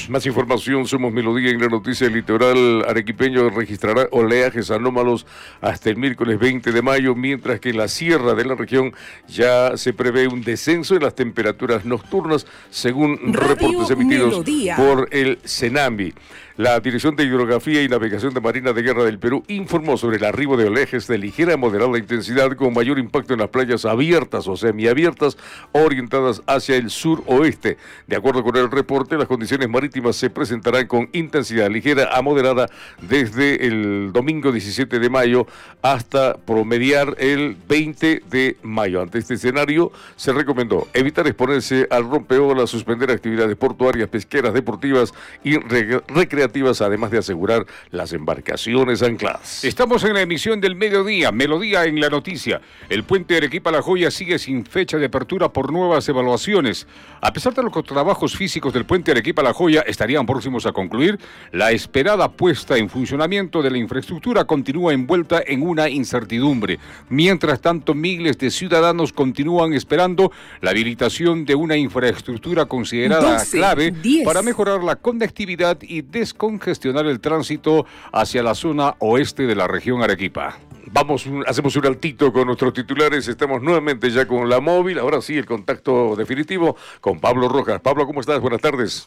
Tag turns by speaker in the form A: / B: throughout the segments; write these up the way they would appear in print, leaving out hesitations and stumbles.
A: continuamos. Más información, somos Melodía en la noticia. El litoral arequipeño registrará oleajes anómalos hasta el miércoles 20 de mayo, mientras que en la sierra de la región ya se prevé un descenso en las temperaturas nocturnas, según reportes emitidos por el CENAMI. La Dirección de Hidrografía y Navegación de Marina de Guerra del Perú informó sobre el arribo de oleajes de ligera a moderada intensidad con mayor impacto en las playas abiertas o semiabiertas orientadas hacia el suroeste. De acuerdo con el reporte, las condiciones marítimas se presentarán con intensidad ligera a moderada desde el domingo 17 de mayo hasta promediar el 20 de mayo. Ante este escenario, se recomendó evitar exponerse al rompeolas, suspender actividades portuarias, pesqueras, deportivas y recreativas, además de asegurar las embarcaciones ancladas.
B: Estamos en la emisión del mediodía, Melodía en la noticia. El puente Arequipa-La Joya sigue sin fecha de apertura por nuevas evaluaciones. A pesar de los trabajos físicos del puente Arequipa-La Joya estarían próximos a concluir, la esperada puesta en funcionamiento de la infraestructura continúa envuelta en una incertidumbre. Mientras tanto, miles de ciudadanos continúan esperando la habilitación de una infraestructura considerada clave para mejorar la conectividad y descongestionar el tránsito hacia la zona oeste de la región Arequipa.
A: Hacemos un altito con nuestros titulares. Estamos nuevamente ya con la móvil. Ahora sí, el contacto definitivo con Pablo Rojas. Pablo, ¿cómo estás? Buenas tardes.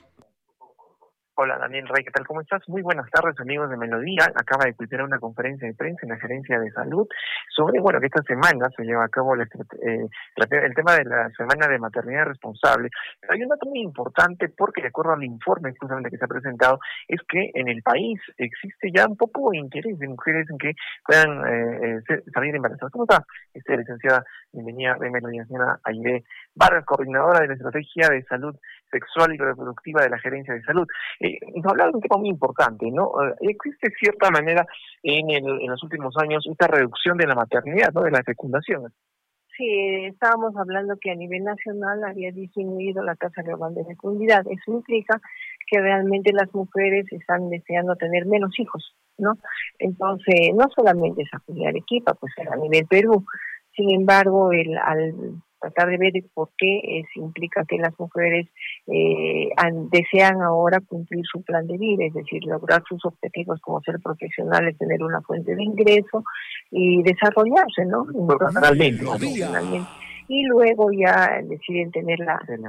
C: Hola Daniel Rey, ¿qué tal? ¿Cómo estás? Muy buenas tardes, amigos de Melodía. Acaba de culminar una conferencia de prensa en la Gerencia de Salud sobre, que esta semana se lleva a cabo el tema de la Semana de Maternidad Responsable. Pero hay un dato muy importante porque, de acuerdo al informe justamente que se ha presentado, es que en el país existe ya un poco de interés de mujeres en que puedan salir embarazadas. ¿Cómo está, licenciada? Bienvenida de Melodía, señora Aide Vargas, coordinadora de la Estrategia de Salud Sexual y Reproductiva de la Gerencia de Salud. Nos hablaba de un tema muy importante, ¿no? Existe cierta manera en los últimos años esta reducción de la maternidad, ¿no? De la fecundación.
D: Sí, estábamos hablando que a nivel nacional había disminuido la tasa global de fecundidad. Eso implica que realmente las mujeres están deseando tener menos hijos, ¿no? Entonces, no solamente es aquí en Arequipa, pues a nivel Perú. Sin embargo, al tratar de ver por qué implica que las mujeres desean ahora cumplir su plan de vida, es decir, lograr sus objetivos como ser profesionales, tener una fuente de ingreso y desarrollarse, ¿no?
C: Profesionalmente.
D: Y luego ya deciden ser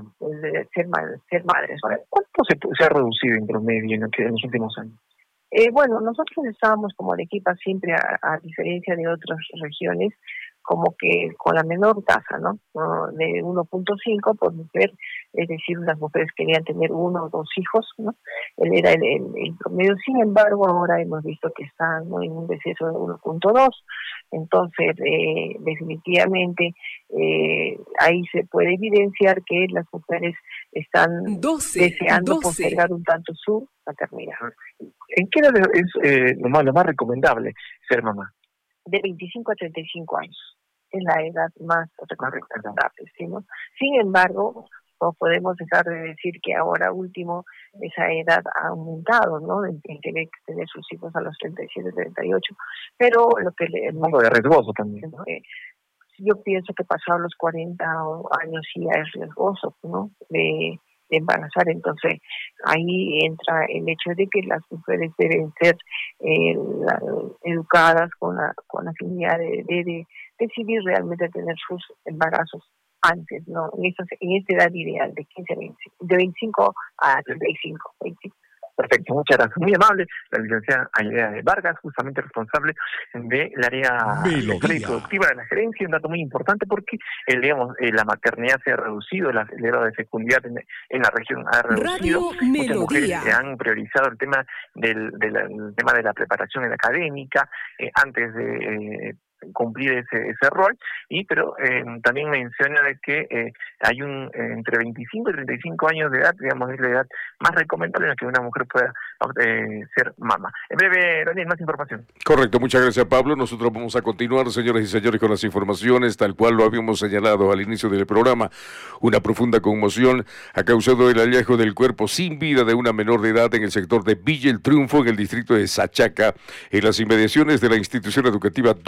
D: madres.
C: ¿Cuánto se ha reducido en promedio en los últimos años?
D: Nosotros estábamos como Arequipa siempre, a diferencia de otras regiones, como que con la menor tasa, ¿no? De 1.5 por mujer, es decir, las mujeres querían tener 1 o 2 hijos, ¿no? Él era el promedio. Sin embargo, ahora hemos visto que están en un deceso de 1.2, entonces definitivamente ahí se puede evidenciar que las mujeres están deseando postergar un tanto su maternidad.
C: ¿En qué edad es lo más recomendable ser mamá?
D: De 25 a 35 años. Es la edad más recomendable, ¿sí, no? Sin embargo, no podemos dejar de decir que ahora último esa edad ha aumentado, ¿no? En que debe tener sus hijos a los 37, 38. Pero lo que es
C: algo de riesgoso también, ¿no?
D: Yo pienso que pasado los 40 años sí ya es riesgoso, ¿no? De embarazar. Entonces ahí entra el hecho de que las mujeres deben ser educadas con la finalidad de decidir realmente tener sus embarazos antes, ¿no? En esta edad ideal de 15 a 25, de 25 a 35.
C: Perfecto, muchas gracias. Muy amable, la licenciada Aide Vargas, justamente responsable del área reproductiva de la gerencia. Un dato muy importante porque, la maternidad se ha reducido, el grado de fecundidad en la región ha reducido. Muchas mujeres se han priorizado el tema tema de la preparación académica antes de cumplir ese rol, pero también menciona de que hay entre 25 y 35 años de edad, digamos, es la edad más recomendable en la que una mujer pueda ser mamá. En breve, Daniel, más información.
A: Correcto, muchas gracias, Pablo. Nosotros vamos a continuar, señoras y señores, con las informaciones, tal cual lo habíamos señalado al inicio del programa. Una profunda conmoción ha causado el hallazgo del cuerpo sin vida de una menor de edad en el sector de Villa El Triunfo, en el distrito de Sachaca, en las inmediaciones de la institución educativa Dominic Will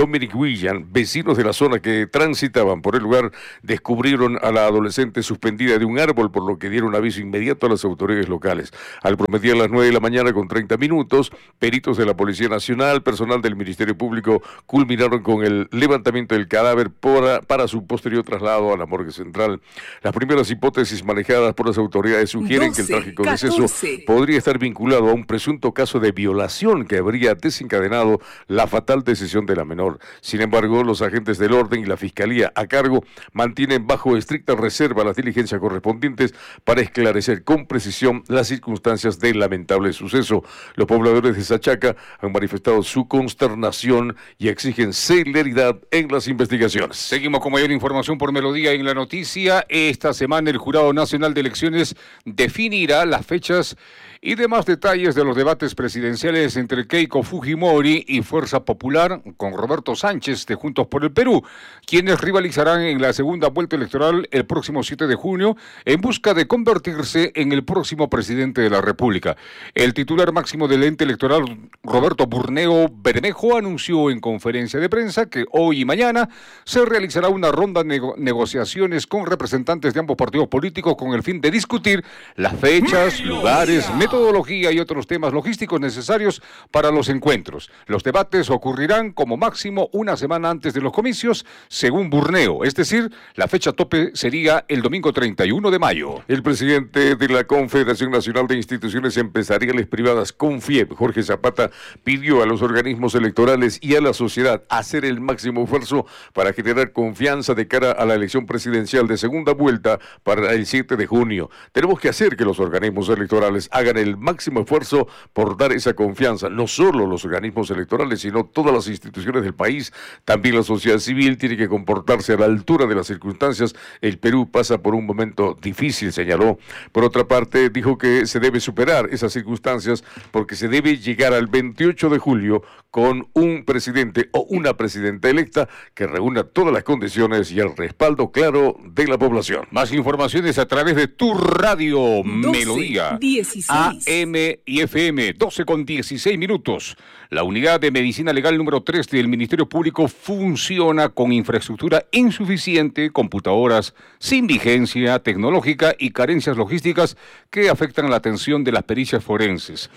A: Chunhuillan, vecinos de la zona que transitaban por el lugar descubrieron a la adolescente suspendida de un árbol, por lo que dieron aviso inmediato a las autoridades locales. Al promediar las 9 de la mañana con 30 minutos, peritos de la Policía Nacional, personal del Ministerio Público, culminaron con el levantamiento del cadáver para su posterior traslado a la morgue central. Las primeras hipótesis manejadas por las autoridades sugieren que el trágico deceso podría estar vinculado a un presunto caso de violación que habría desencadenado la fatal decisión de la menor. Sin embargo, los agentes del orden y la fiscalía a cargo mantienen bajo estricta reserva las diligencias correspondientes para esclarecer con precisión las circunstancias del lamentable suceso. Los pobladores de Sachaca han manifestado su consternación y exigen celeridad en las investigaciones.
B: Seguimos con mayor información por Melodía en la noticia. Esta semana el Jurado Nacional de Elecciones definirá las fechas y demás detalles de los debates presidenciales entre Keiko Fujimori y Fuerza Popular con Roberto Sánchez de Juntos por el Perú, quienes rivalizarán en la segunda vuelta electoral el próximo 7 de junio en busca de convertirse en el próximo presidente de la República. El titular máximo del ente electoral, Roberto Burneo Bermejo, anunció en conferencia de prensa que hoy y mañana se realizará una ronda de negociaciones con representantes de ambos partidos políticos con el fin de discutir las fechas, lugares, metodología y otros temas logísticos necesarios para los encuentros. Los debates ocurrirán como máximo una semana antes de los comicios, según Burneo, es decir, la fecha tope sería el domingo 31 de mayo.
A: El presidente de la Confederación Nacional de Instituciones Empresariales Privadas, CONFIEP, Jorge Zapata, pidió a los organismos electorales y a la sociedad hacer el máximo esfuerzo para generar confianza de cara a la elección presidencial de segunda vuelta para el 7 de junio. Tenemos que hacer que los organismos electorales hagan el máximo esfuerzo por dar esa confianza. No solo los organismos electorales, sino todas las instituciones del país. También la sociedad civil tiene que comportarse a la altura de las circunstancias. El Perú pasa por un momento difícil, señaló. Por otra parte, dijo que se debe superar esas circunstancias porque se debe llegar al 28 de julio con un presidente o una presidenta electa que reúna todas las condiciones y el respaldo claro de la población.
B: Más informaciones a través de tu radio Melodía.
E: 16.
B: AM y FM, 12 con 16 minutos. La unidad de medicina legal número 3 del Ministerio Público funciona con infraestructura insuficiente, computadoras sin vigencia tecnológica y carencias logísticas que afectan la atención de las pericias forenses.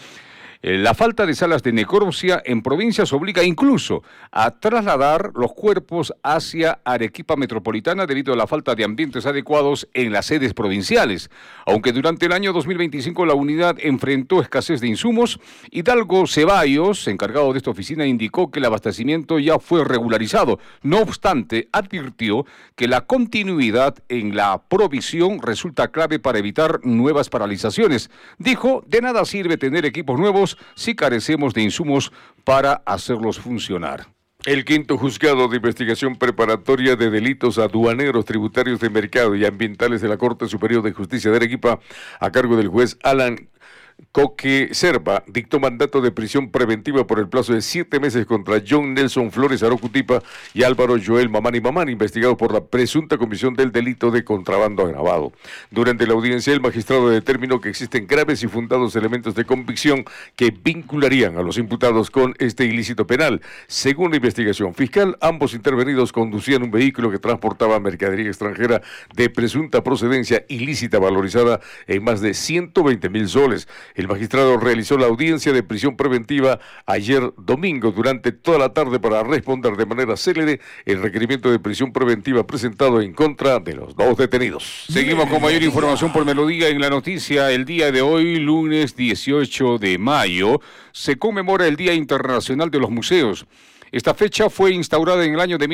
B: La falta de salas de necropsia en provincias obliga incluso a trasladar los cuerpos hacia Arequipa metropolitana debido a la falta de ambientes adecuados en las sedes provinciales. Aunque durante el año 2025 la unidad enfrentó escasez de insumos, Hidalgo Ceballos, encargado de esta oficina, indicó que el abastecimiento ya fue regularizado. No obstante, advirtió que la continuidad en la provisión resulta clave para evitar nuevas paralizaciones. Dijo, de nada sirve tener equipos nuevos si carecemos de insumos para hacerlos funcionar.
A: El quinto juzgado de investigación preparatoria de delitos aduaneros, tributarios de mercado y ambientales de la Corte Superior de Justicia de Arequipa, a cargo del juez Alan Coque Serva, dictó mandato de prisión preventiva por el plazo de 7 meses contra John Nelson Flores Arocutipa y Álvaro Joel Mamani Mamani, investigados por la presunta comisión del delito de contrabando agravado. Durante la audiencia, el magistrado determinó que existen graves y fundados elementos de convicción que vincularían a los imputados con este ilícito penal. Según la investigación fiscal, ambos intervenidos conducían un vehículo que transportaba mercadería extranjera de presunta procedencia ilícita valorizada en más de 120,000 soles. El magistrado realizó la audiencia de prisión preventiva ayer domingo durante toda la tarde para responder de manera célere el requerimiento de prisión preventiva presentado en contra de los dos detenidos.
B: Seguimos con mayor información por Melodía en la noticia. El día de hoy, lunes 18 de mayo, se conmemora el Día Internacional de los Museos. Esta fecha fue instaurada en el año de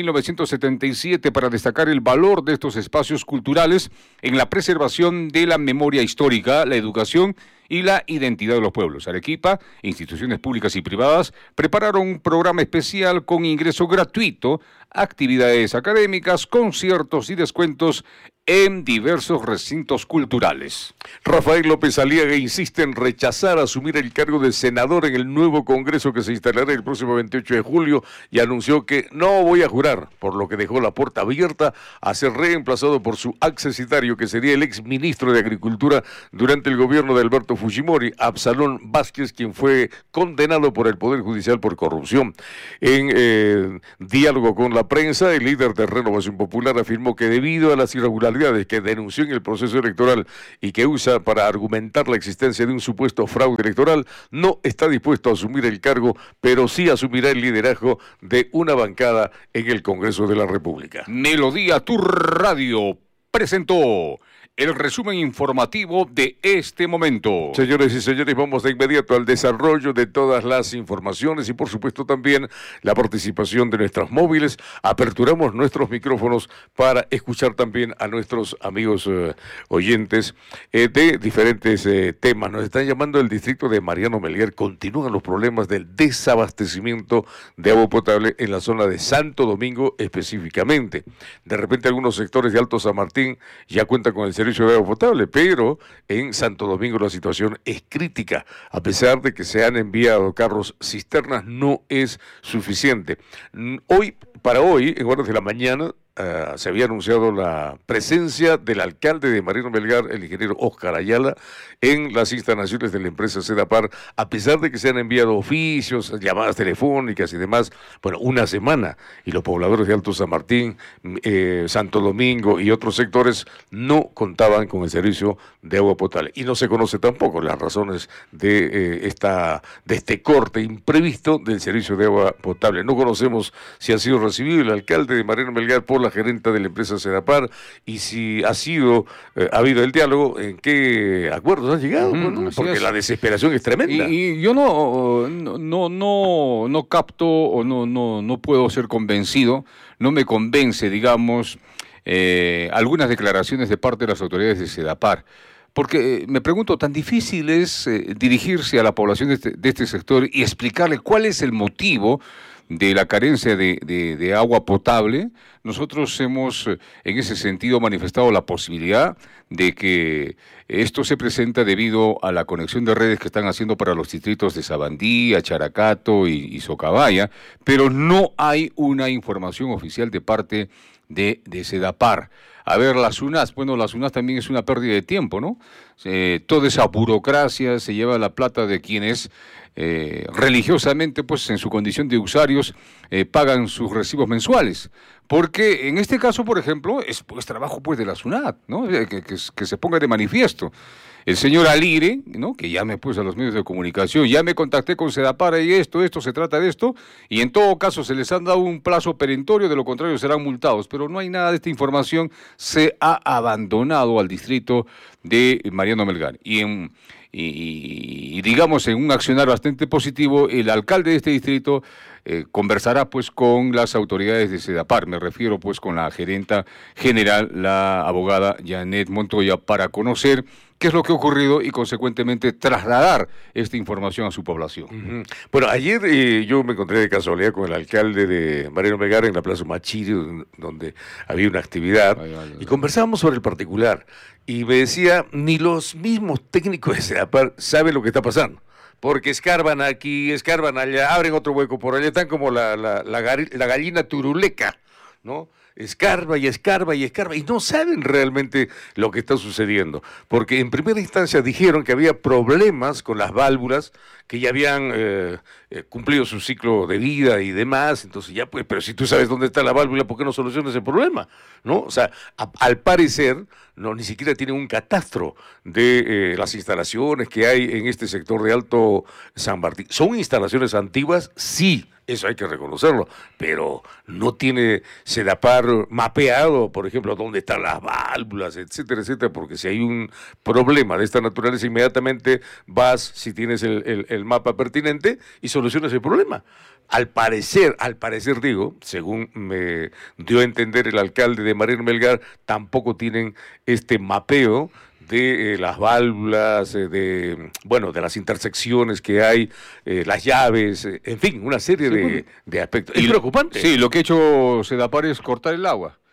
B: 1977 para destacar el valor de estos espacios culturales en la preservación de la memoria histórica, la educación y la identidad de los pueblos. Arequipa, instituciones públicas y privadas prepararon un programa especial con ingreso gratuito, actividades académicas, conciertos y descuentos en diversos recintos culturales.
A: Rafael López Aliaga insiste en rechazar asumir el cargo de senador en el nuevo Congreso que se instalará el próximo 28 de julio y anunció que no voy a jurar, por lo que dejó la puerta abierta a ser reemplazado por su accesitario, que sería el exministro de Agricultura durante el gobierno de Alberto Fujimori, Absalón Vázquez, quien fue condenado por el Poder Judicial por corrupción. En diálogo con la prensa, el líder de Renovación Popular afirmó que debido a las irregularidades que denunció en el proceso electoral y que usa para argumentar la existencia de un supuesto fraude electoral, no está dispuesto a asumir el cargo, pero sí asumirá el liderazgo de una bancada en el Congreso de la República.
B: Melodía Tu Radio presentó el resumen informativo de este momento.
A: Señores y señores, vamos de inmediato al desarrollo de todas las informaciones y por supuesto también la participación de nuestros móviles. Aperturamos nuestros micrófonos para escuchar también a nuestros amigos oyentes de diferentes temas. Nos están llamando del distrito de Mariano Melgar. Continúan los problemas del desabastecimiento de agua potable en la zona de Santo Domingo específicamente. De repente algunos sectores de Alto San Martín ya cuentan con el servicio de agua potable, pero en Santo Domingo la situación es crítica. A pesar de que se han enviado carros cisternas, no es suficiente. Para hoy, en horas de la mañana, se había anunciado la presencia del alcalde de Mariano Melgar, el ingeniero Óscar Ayala, en las instalaciones de la empresa Sedapar, a pesar de que se han enviado oficios, llamadas telefónicas y demás, bueno, una semana, y los pobladores de Alto San Martín, Santo Domingo y otros sectores no contaban con el servicio de agua potable. Y no se conoce tampoco las razones de este corte imprevisto del servicio de agua potable. No conocemos si ha sido recibido el alcalde de Mariano Melgar por la gerenta de la empresa Sedapar y si ha habido el diálogo, en qué acuerdos han llegado, ¿no? Porque la desesperación es tremenda.
B: Y yo no capto o no puedo ser convencido, no me convence, digamos, algunas declaraciones de parte de las autoridades de Sedapar. Porque me pregunto, ¿tan difícil es dirigirse a la población de este sector y explicarle cuál es el motivo de la carencia de agua potable? Nosotros hemos, en ese sentido, manifestado la posibilidad de que esto se presenta debido a la conexión de redes que están haciendo para los distritos de Sabandía, Characato y Socabaya, pero no hay una información oficial de parte de Sedapar. A ver, las SUNAT, bueno, las SUNAT también es una pérdida de tiempo, ¿no? Toda esa burocracia se lleva la plata de quienes religiosamente, pues en su condición de usuarios, pagan sus recibos mensuales. Porque en este caso, por ejemplo, es pues trabajo pues de la SUNAT, ¿no? Que se ponga de manifiesto. El señor Alire, ¿no? Que llame pues a los medios de comunicación, ya me contacté con Sedapar y esto se trata de esto, y en todo caso se les han dado un plazo perentorio, de lo contrario serán multados, pero no hay nada de esta información, se ha abandonado al distrito de Mariano Melgar. Y digamos, en un accionar bastante positivo, el alcalde de este distrito conversará pues con las autoridades de Sedapar, me refiero pues con la gerenta general, la abogada Janet Montoya, para conocer qué es lo que ha ocurrido y consecuentemente trasladar esta información a su población.
A: Uh-huh. Bueno, ayer yo me encontré de casualidad con el alcalde de Mariano Melgar en la Plaza Machiri, donde había una actividad, y conversábamos sobre el particular. Y me decía, ni los mismos técnicos de Sedapar saben lo que está pasando. Porque escarban aquí, escarban allá, abren otro hueco por allá, están como la gallina turuleca, ¿no? Escarba y escarba y escarba y no saben realmente lo que está sucediendo, porque en primera instancia dijeron que había problemas con las válvulas, que ya habían cumplido su ciclo de vida y demás, entonces ya pues, pero si tú sabes dónde está la válvula, ¿por qué no solucionas el problema? ¿No? O sea, al parecer, no, ni siquiera tienen un catastro de las instalaciones que hay en este sector de Alto San Martín. ¿Son instalaciones antiguas? Sí. Eso hay que reconocerlo, pero no tiene Sedapar mapeado, por ejemplo, dónde están las válvulas, etcétera, etcétera, porque si hay un problema de esta naturaleza, inmediatamente vas, si tienes el mapa pertinente, y solucionas el problema. Al parecer digo, según me dio a entender el alcalde de Mariano Melgar, tampoco tienen este mapeo de las válvulas, de las intersecciones que hay, las llaves, en fin, una serie de aspectos. Es preocupante.
B: Sí, lo que ha hecho Sedapar es cortar el agua.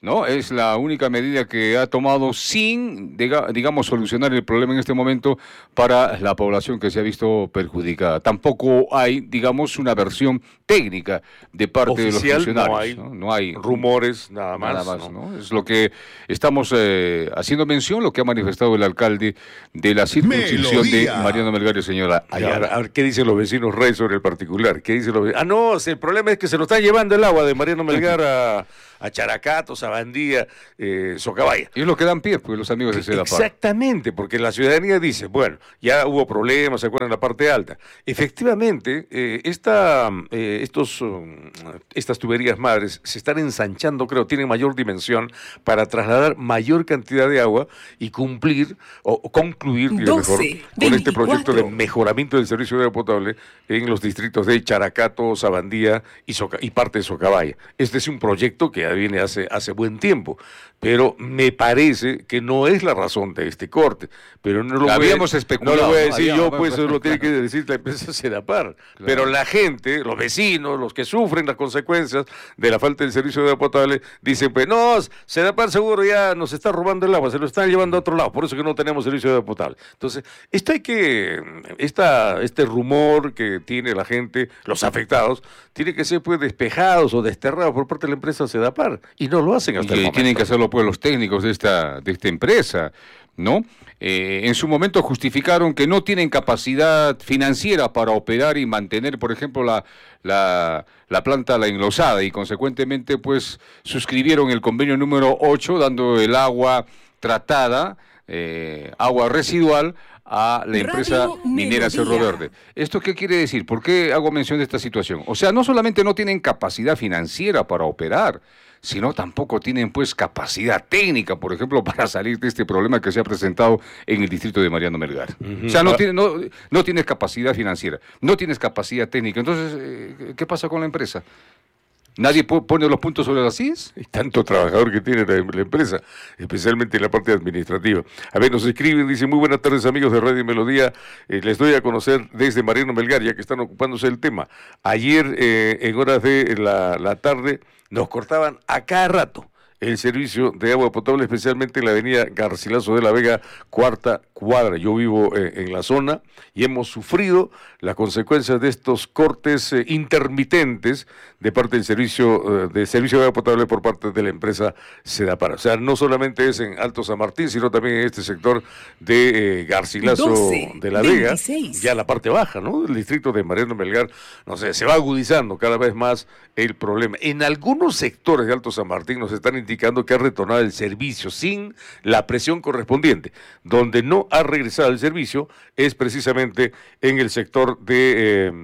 B: ¿no? Es la única medida que ha tomado sin, digamos, solucionar el problema en este momento para la población que se ha visto perjudicada. Tampoco hay, digamos, una versión técnica de parte de los funcionarios.
A: No hay rumores, nada más.
B: ¿no? Es lo que estamos haciendo mención, lo que ha manifestado el alcalde de la circunscripción de Mariano Melgar, señora Ayala.
A: A ver, ¿qué dicen los vecinos Rey sobre el particular? ¿Qué dicen los vecinos? No, el problema es que se lo está llevando el agua de Mariano Melgar a Characato, Sabandía, Socabaya.
B: Y es lo que dan pie, pues, los amigos de Sedapar.
A: Exactamente, porque la ciudadanía dice, bueno, ya hubo problemas, ¿se acuerdan? En la parte alta. Efectivamente, estas tuberías madres se están ensanchando, creo, tienen mayor dimensión para trasladar mayor cantidad de agua y cumplir, o concluir, mejor, con este proyecto de mejoramiento del servicio de agua potable en los distritos de Characato, Sabandía y parte de Socabaya. Este es un proyecto que viene hace buen tiempo, pero me parece que no es la razón de este corte. Pero no lo
B: habíamos especulado.
A: No lo voy a decir yo, pues eso lo tiene que decir la empresa Sedapar. Claro. Pero la gente, los vecinos, los que sufren las consecuencias de la falta del servicio de agua potable, dicen, pues no, Sedapar seguro ya nos está robando el agua, se lo están llevando a otro lado, por eso que no tenemos servicio de agua potable. Entonces, este rumor que tiene la gente, los afectados, tiene que ser pues despejados o desterrados por parte de la empresa Sedapar, y no lo hacen hasta el momento.
B: Tienen que hacerlo pues los técnicos de esta empresa, ¿no? En su momento justificaron que no tienen capacidad financiera para operar y mantener, por ejemplo, la planta La Enlosada, y consecuentemente pues suscribieron el convenio número 8 dando el agua tratada, agua residual, a la empresa minera Cerro Verde. ¿Esto qué quiere decir? ¿Por qué hago mención de esta situación? O sea, no solamente no tienen capacidad financiera para operar, sino tampoco tienen pues capacidad técnica, por ejemplo, para salir de este problema que se ha presentado en el distrito de Mariano Melgar. O sea, no tienes capacidad financiera, no tienes capacidad técnica. Entonces, ¿qué pasa con la empresa? ¿Nadie pone los puntos sobre las IES?
A: Y tanto trabajador que tiene la empresa, especialmente en la parte administrativa. A ver, nos escriben, dicen, muy buenas tardes amigos de Radio Melodía, les doy a conocer desde Mariano Melgar, ya que están ocupándose del tema. Ayer, en horas de la tarde, nos cortaban a cada rato el servicio de agua potable, especialmente en la avenida Garcilaso de la Vega, cuarta cuadra. Yo vivo en la zona y hemos sufrido las consecuencias de estos cortes intermitentes de parte del servicio de agua potable por parte de la empresa Sedapar. O sea, no solamente es en Alto San Martín, sino también en este sector de Garcilaso de la Vega, ya la parte baja, ¿no? El distrito de Mariano Melgar, no sé, se va agudizando cada vez más el problema. En algunos sectores de Alto San Martín nos están indicando que ha retornado el servicio sin la presión correspondiente. Donde no ha regresado el servicio es precisamente en el sector de,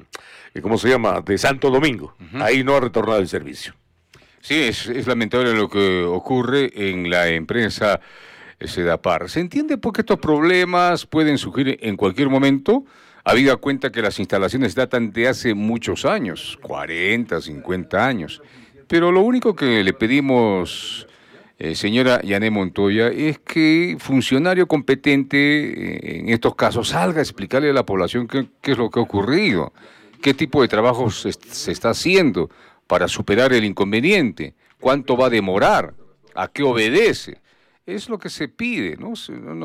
A: ¿cómo se llama?, de Santo Domingo. Ahí no ha retornado el servicio.
B: Sí, es lamentable lo que ocurre en la empresa Sedapar. Se entiende por qué estos problemas pueden surgir en cualquier momento, habida cuenta que las instalaciones datan de hace muchos años, 40, 50 años. Pero lo único que le pedimos, señora Yané Montoya, es que funcionario competente en estos casos salga a explicarle a la población qué es lo que ha ocurrido, qué tipo de trabajo se está haciendo para superar el inconveniente, cuánto va a demorar, a qué obedece. Es lo que se pide, ¿no?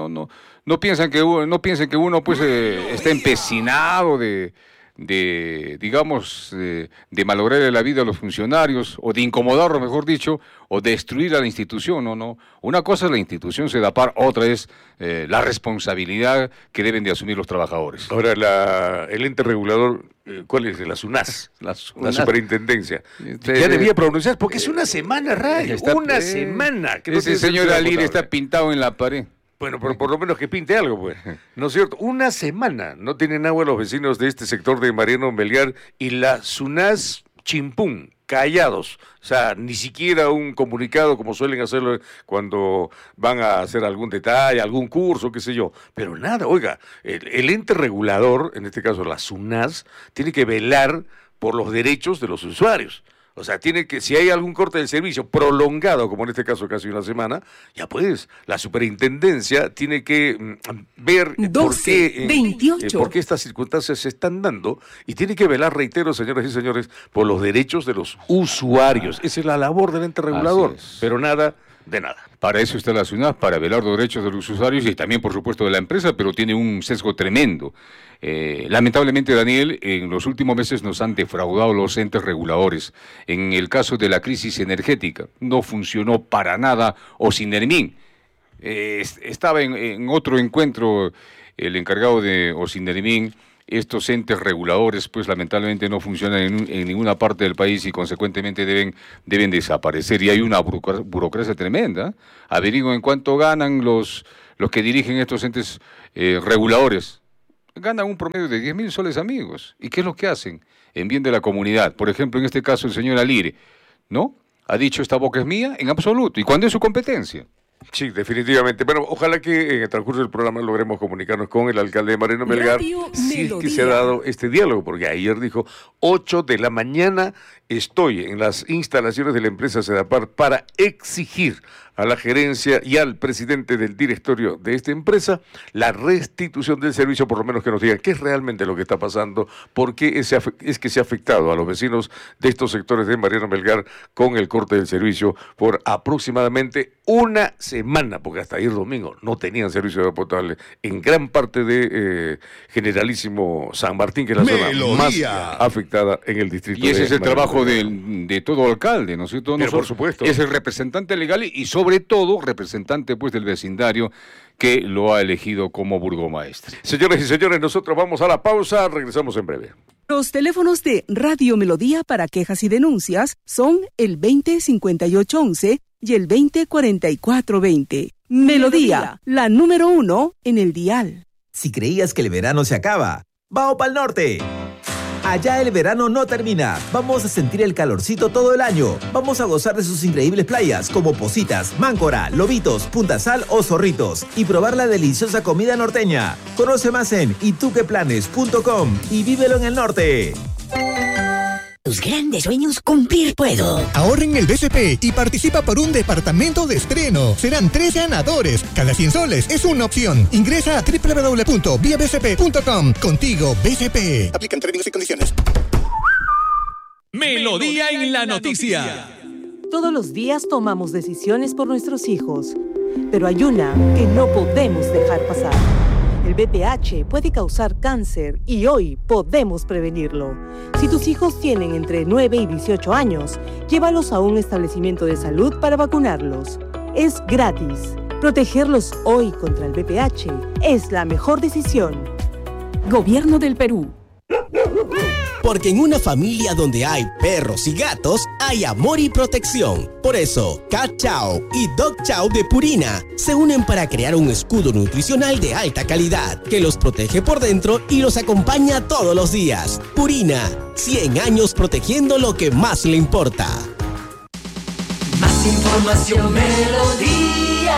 B: No piensen que uno pues está empecinado de malograr la vida a los funcionarios, o de incomodarlos, mejor dicho, o destruir a la institución. No. Una cosa es la institución Sedapar, otra es la responsabilidad que deben de asumir los trabajadores.
A: Ahora, el ente regulador, ¿cuál es? La SUNAS, la superintendencia. Ya debía pronunciar, porque es una semana, Ray, una semana.
B: Que ese señor Alir está pintado en la pared.
A: Bueno, pero por lo menos que pinte algo, pues. ¿No es cierto? Una semana no tienen agua los vecinos de este sector de Mariano Melgar y la SUNAS chimpún, callados. O sea, ni siquiera un comunicado como suelen hacerlo cuando van a hacer algún detalle, algún curso, qué sé yo. Pero nada, oiga, el ente regulador, en este caso la SUNAS, tiene que velar por los derechos de los usuarios. O sea, tiene que, si hay algún corte del servicio prolongado, como en este caso casi una semana, ya pues, la superintendencia tiene que ver
E: 28.
A: por qué estas circunstancias se están dando y tiene que velar, reitero, señoras y señores, por los derechos de los usuarios. Esa es la labor del ente regulador, pero nada de nada.
B: Para eso está la SUNAT, para velar los derechos de los usuarios y también, por supuesto, de la empresa, pero tiene un sesgo tremendo. Lamentablemente, Daniel, en los últimos meses nos han defraudado los entes reguladores. En el caso de la crisis energética, no funcionó para nada Osinermin. Estaba en otro encuentro el encargado de Osinermin. Estos entes reguladores, pues lamentablemente no funcionan en ninguna parte del país y consecuentemente deben desaparecer. Y hay una burocracia tremenda. Averigüen cuánto ganan los que dirigen estos entes reguladores. Ganan un promedio de 10.000 soles, amigos. ¿Y qué es lo que hacen? En bien de la comunidad. Por ejemplo, en este caso el señor Alire, ¿no? Ha dicho, esta boca es mía, en absoluto. ¿Y cuándo es su competencia?
A: Sí, definitivamente. Bueno, ojalá que en el transcurso del programa logremos comunicarnos con el alcalde de Mariano Melgar si es que se ha dado este diálogo, porque ayer dijo 8 de la mañana estoy en las instalaciones de la empresa Sedapar para exigir a la gerencia y al presidente del directorio de esta empresa la restitución del servicio, por lo menos que nos digan qué es realmente lo que está pasando, por qué es que se ha afectado a los vecinos de estos sectores de Mariano Melgar con el corte del servicio por aproximadamente una semana, porque hasta ayer domingo no tenían servicio de agua potable en gran parte de Generalísimo San Martín, que es la zona más afectada en el distrito.
B: Y ese es el
A: Mariano
B: trabajo
A: Melgar.
B: de todo alcalde, ¿no es cierto?
A: Pero por supuesto.
B: Es el representante legal y sobre todo representante pues del vecindario que lo ha elegido como burgomaestre.
A: Señores y señores, nosotros vamos a la pausa, regresamos en breve.
E: Los teléfonos de Radio Melodía para quejas y denuncias son el 205811 y el 204420. Melodía, la número 1 en el dial.
F: Si creías que el verano se acaba, ¡vamos pa'l norte! Allá el verano no termina. Vamos a sentir el calorcito todo el año. Vamos a gozar de sus increíbles playas como Positas, Máncora, Lobitos, Punta Sal o Zorritos y probar la deliciosa comida norteña. Conoce más en ituqueplanes.com y vívelo en el norte.
G: Tus grandes sueños cumplir puedo.
H: Ahorra en el BCP y participa por un departamento de estreno. Serán 3 ganadores. Cada 100 soles es una opción. Ingresa a www.viabcp.com. Contigo, BCP. Aplican términos y condiciones.
I: Melodía en la noticia.
J: Todos los días tomamos decisiones por nuestros hijos, pero hay una que no podemos dejar pasar. El VPH puede causar cáncer y hoy podemos prevenirlo. Si tus hijos tienen entre 9 y 18 años, llévalos a un establecimiento de salud para vacunarlos. Es gratis. Protegerlos hoy contra el VPH es la mejor decisión.
E: Gobierno del Perú.
I: Porque en una familia donde hay perros y gatos, hay amor y protección. Por eso, Cat Chow y Dog Chow de Purina se unen para crear un escudo nutricional de alta calidad que los protege por dentro y los acompaña todos los días. Purina, 100 años protegiendo lo que más le importa.
G: Más información, Melodía.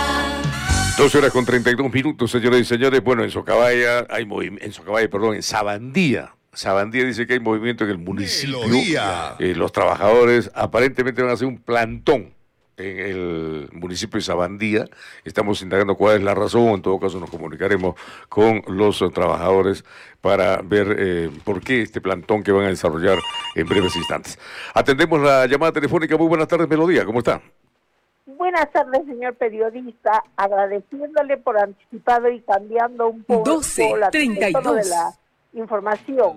A: 12 horas con 32 minutos, señoras y señores. Bueno, en Socabaya hay en Sabandía. Sabandía dice que hay movimiento en el municipio. Los trabajadores aparentemente van a hacer un plantón en el municipio de Sabandía. Estamos indagando cuál es la razón. En todo caso nos comunicaremos con los trabajadores para ver por qué este plantón que van a desarrollar en breves instantes. Atendemos la llamada telefónica. Muy buenas tardes, Melodía. ¿Cómo está?
K: Buenas tardes, señor periodista. Agradeciéndole por anticipado y cambiando un poco el tono de la información.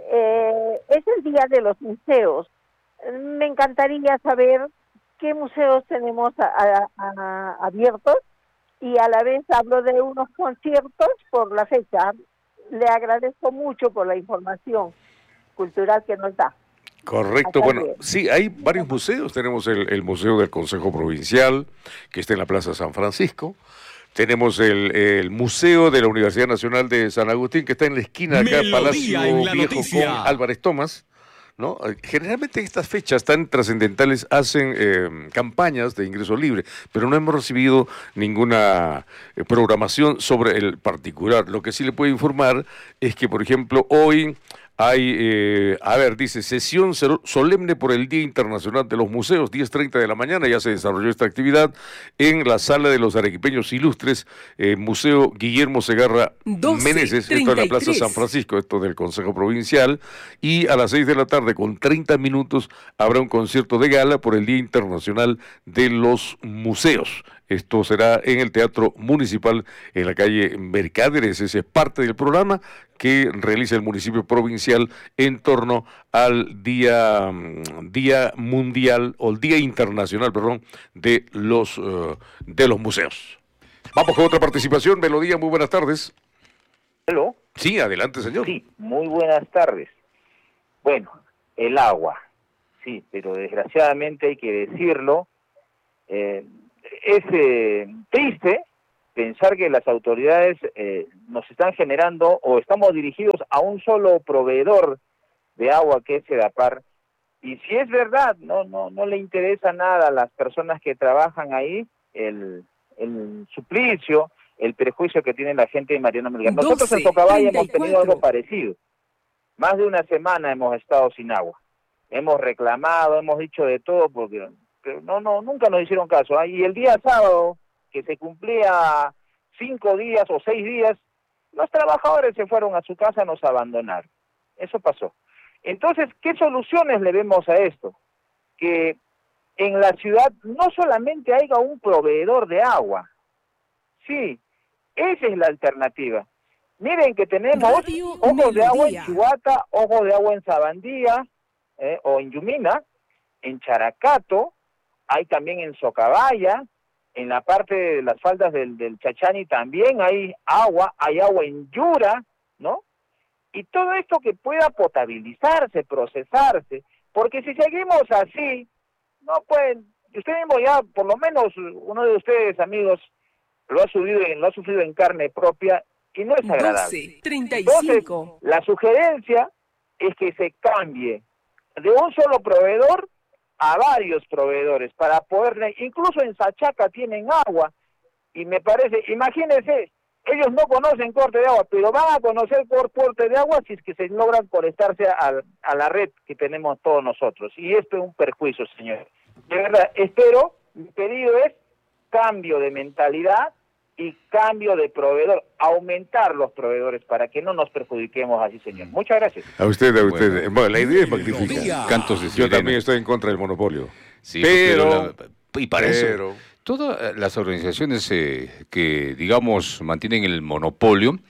K: Es el día de los museos. Me encantaría saber qué museos tenemos abiertos y a la vez hablo de unos conciertos por la fecha. Le agradezco mucho por la información cultural que nos da.
A: Correcto, bueno, sí, hay varios museos. Tenemos el Museo del Consejo Provincial, que está en la Plaza San Francisco. Tenemos el Museo de la Universidad Nacional de San Agustín, que está en la esquina acá, Palacio Viejo con Álvarez Tomás, ¿no? Generalmente estas fechas tan trascendentales hacen campañas de ingreso libre, pero no hemos recibido ninguna programación sobre el particular. Lo que sí le puedo informar es que, por ejemplo, hoy Hay, dice, sesión solemne por el Día Internacional de los Museos, 10:30 de la mañana, ya se desarrolló esta actividad en la Sala de los Arequipeños Ilustres, Museo Guillermo Segarra Meneses, esto en la Plaza San Francisco, esto del Consejo Provincial, y a las 6 de la tarde, con 30 minutos, habrá un concierto de gala por el Día Internacional de los Museos. Esto será en el Teatro Municipal en la calle Mercaderes. Ese es parte del programa que realiza el municipio provincial en torno al Día Mundial, o el Día Internacional, perdón, de los museos. Vamos con otra participación. Melodía, muy buenas tardes.
L: ¿Aló?
A: Sí, adelante, señor.
L: Sí, muy buenas tardes. Bueno, el agua, sí, pero desgraciadamente hay que decirlo, es triste pensar que las autoridades nos están generando o estamos dirigidos a un solo proveedor de agua, que es Sedapar, y si es verdad, no le interesa nada a las personas que trabajan ahí el suplicio, el perjuicio que tiene la gente de Mariano Melgar. Nosotros en Socabaya hemos tenido algo parecido. Más de una semana hemos estado sin agua. Hemos reclamado, hemos dicho de todo, porque nunca nos hicieron caso. Y el día sábado, que se cumplía 5 días o 6 días, los trabajadores se fueron a su casa, nos abandonaron. Eso pasó. Entonces, ¿qué soluciones le vemos a esto? Que en la ciudad no solamente haya un proveedor de agua. Sí, esa es la alternativa. Miren que tenemos ojos de agua en Chihuahua, ojos de agua en Sabandía, o en Yumina, en Characato, hay también en Socabaya, en la parte de las faldas del Chachani también hay agua en Yura, ¿no? Y todo esto que pueda potabilizarse, procesarse, porque si seguimos así, no pueden, usted mismo ya, por lo menos uno de ustedes, amigos, lo ha sufrido en carne propia y no es agradable.
E: 12:35.
L: Entonces, la sugerencia es que se cambie de un solo proveedor a varios proveedores para poder, incluso en Sachaca tienen agua, y me parece, imagínense, ellos no conocen corte de agua, pero van a conocer corte de agua si es que se logran conectarse a la red que tenemos todos nosotros, y esto es un perjuicio, señor. De verdad, mi pedido es cambio de mentalidad y cambio de proveedor, aumentar los proveedores para que no nos perjudiquemos así, señor. Muchas gracias.
A: A usted. Bueno, la idea es magnífica.
B: Cantos de
A: Yo también estoy en contra del monopolio.
B: Sí, pero eso, todas las organizaciones que, digamos, mantienen el monopolio,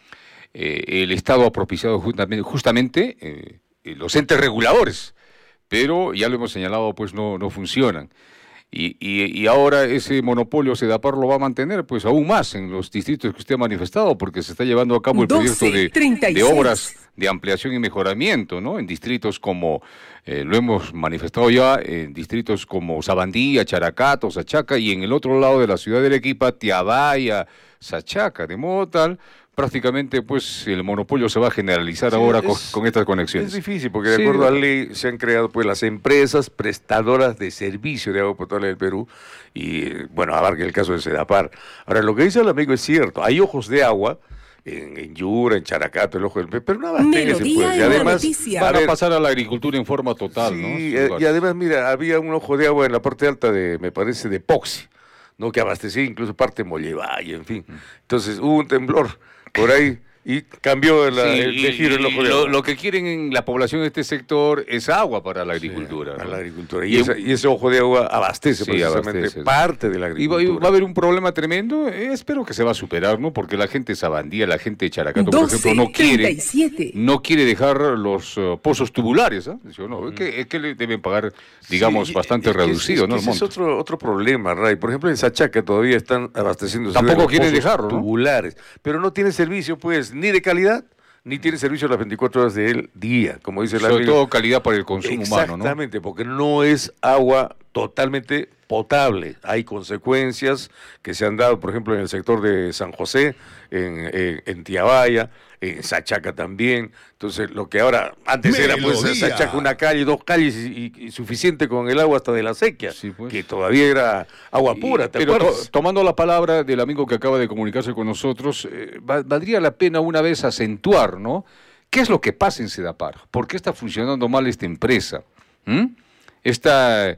B: el Estado ha propiciado justamente los entes reguladores, pero ya lo hemos señalado, pues no funcionan. Y ahora ese monopolio Sedapar lo va a mantener pues aún más en los distritos que usted ha manifestado, porque se está llevando a cabo el proyecto de obras de ampliación y mejoramiento, ¿no? En distritos como, lo hemos manifestado ya, en distritos como Sabandía, Characato, Sachaca, y en el otro lado de la ciudad de Arequipa, Tiabaya, Sachaca, de modo tal, prácticamente pues el monopolio se va a generalizar ahora con estas conexiones.
A: Es difícil porque de acuerdo a la ley se han creado pues las empresas prestadoras de servicio de agua potable del Perú y bueno, abarca el caso de Sedapar. Ahora, lo que dice el amigo es cierto, hay ojos de agua en Yura, en Characato, el ojo del pez, pero no abastece pues. Y además
B: van a pasar a la agricultura en forma total, ¿no?
A: Y además, mira, había un ojo de agua en la parte alta me parece, de Poxi, ¿no? Que abastecía incluso parte de Mollevay, en fin. Entonces hubo un temblor por ahí y cambió el giro el ojo de agua.
B: Lo que quieren en la población de este sector es agua para la agricultura.
A: Para la agricultura. Y ese ojo de agua abastece precisamente parte de la agricultura.
B: Y va a haber un problema tremendo, espero que se va a superar, ¿no? Porque la gente de Sabandía, la gente de Characato, por ejemplo, no quiere dejar los pozos tubulares, ¿eh? No, es que le deben pagar, digamos, bastante reducido, ¿no?
A: Ese es otro problema, Ray. Por ejemplo, en Sachaca todavía están abasteciendo
B: tampoco quieren dejarlo,
A: tubulares, ¿no? Pero no tiene servicio, pues, ni de calidad, ni tiene servicio a las 24 horas del día, como dice la ley.
B: Sobre todo calidad para el consumo humano, ¿no?
A: Exactamente, porque no es agua totalmente potable. Hay consecuencias que se han dado, por ejemplo, en el sector de San José, en Tiabaya, en Sachaca también. Entonces, lo que ahora, antes era pues Sachaca una calle, 2 calles y suficiente con el agua hasta de la sequía, pues, que todavía era agua pura, ¿te acuerdas?
B: Tomando la palabra del amigo que acaba de comunicarse con nosotros, valdría la pena una vez acentuar, ¿no?, ¿Qué es lo que pasa en Sedapar? ¿Por qué está funcionando mal esta empresa? Esta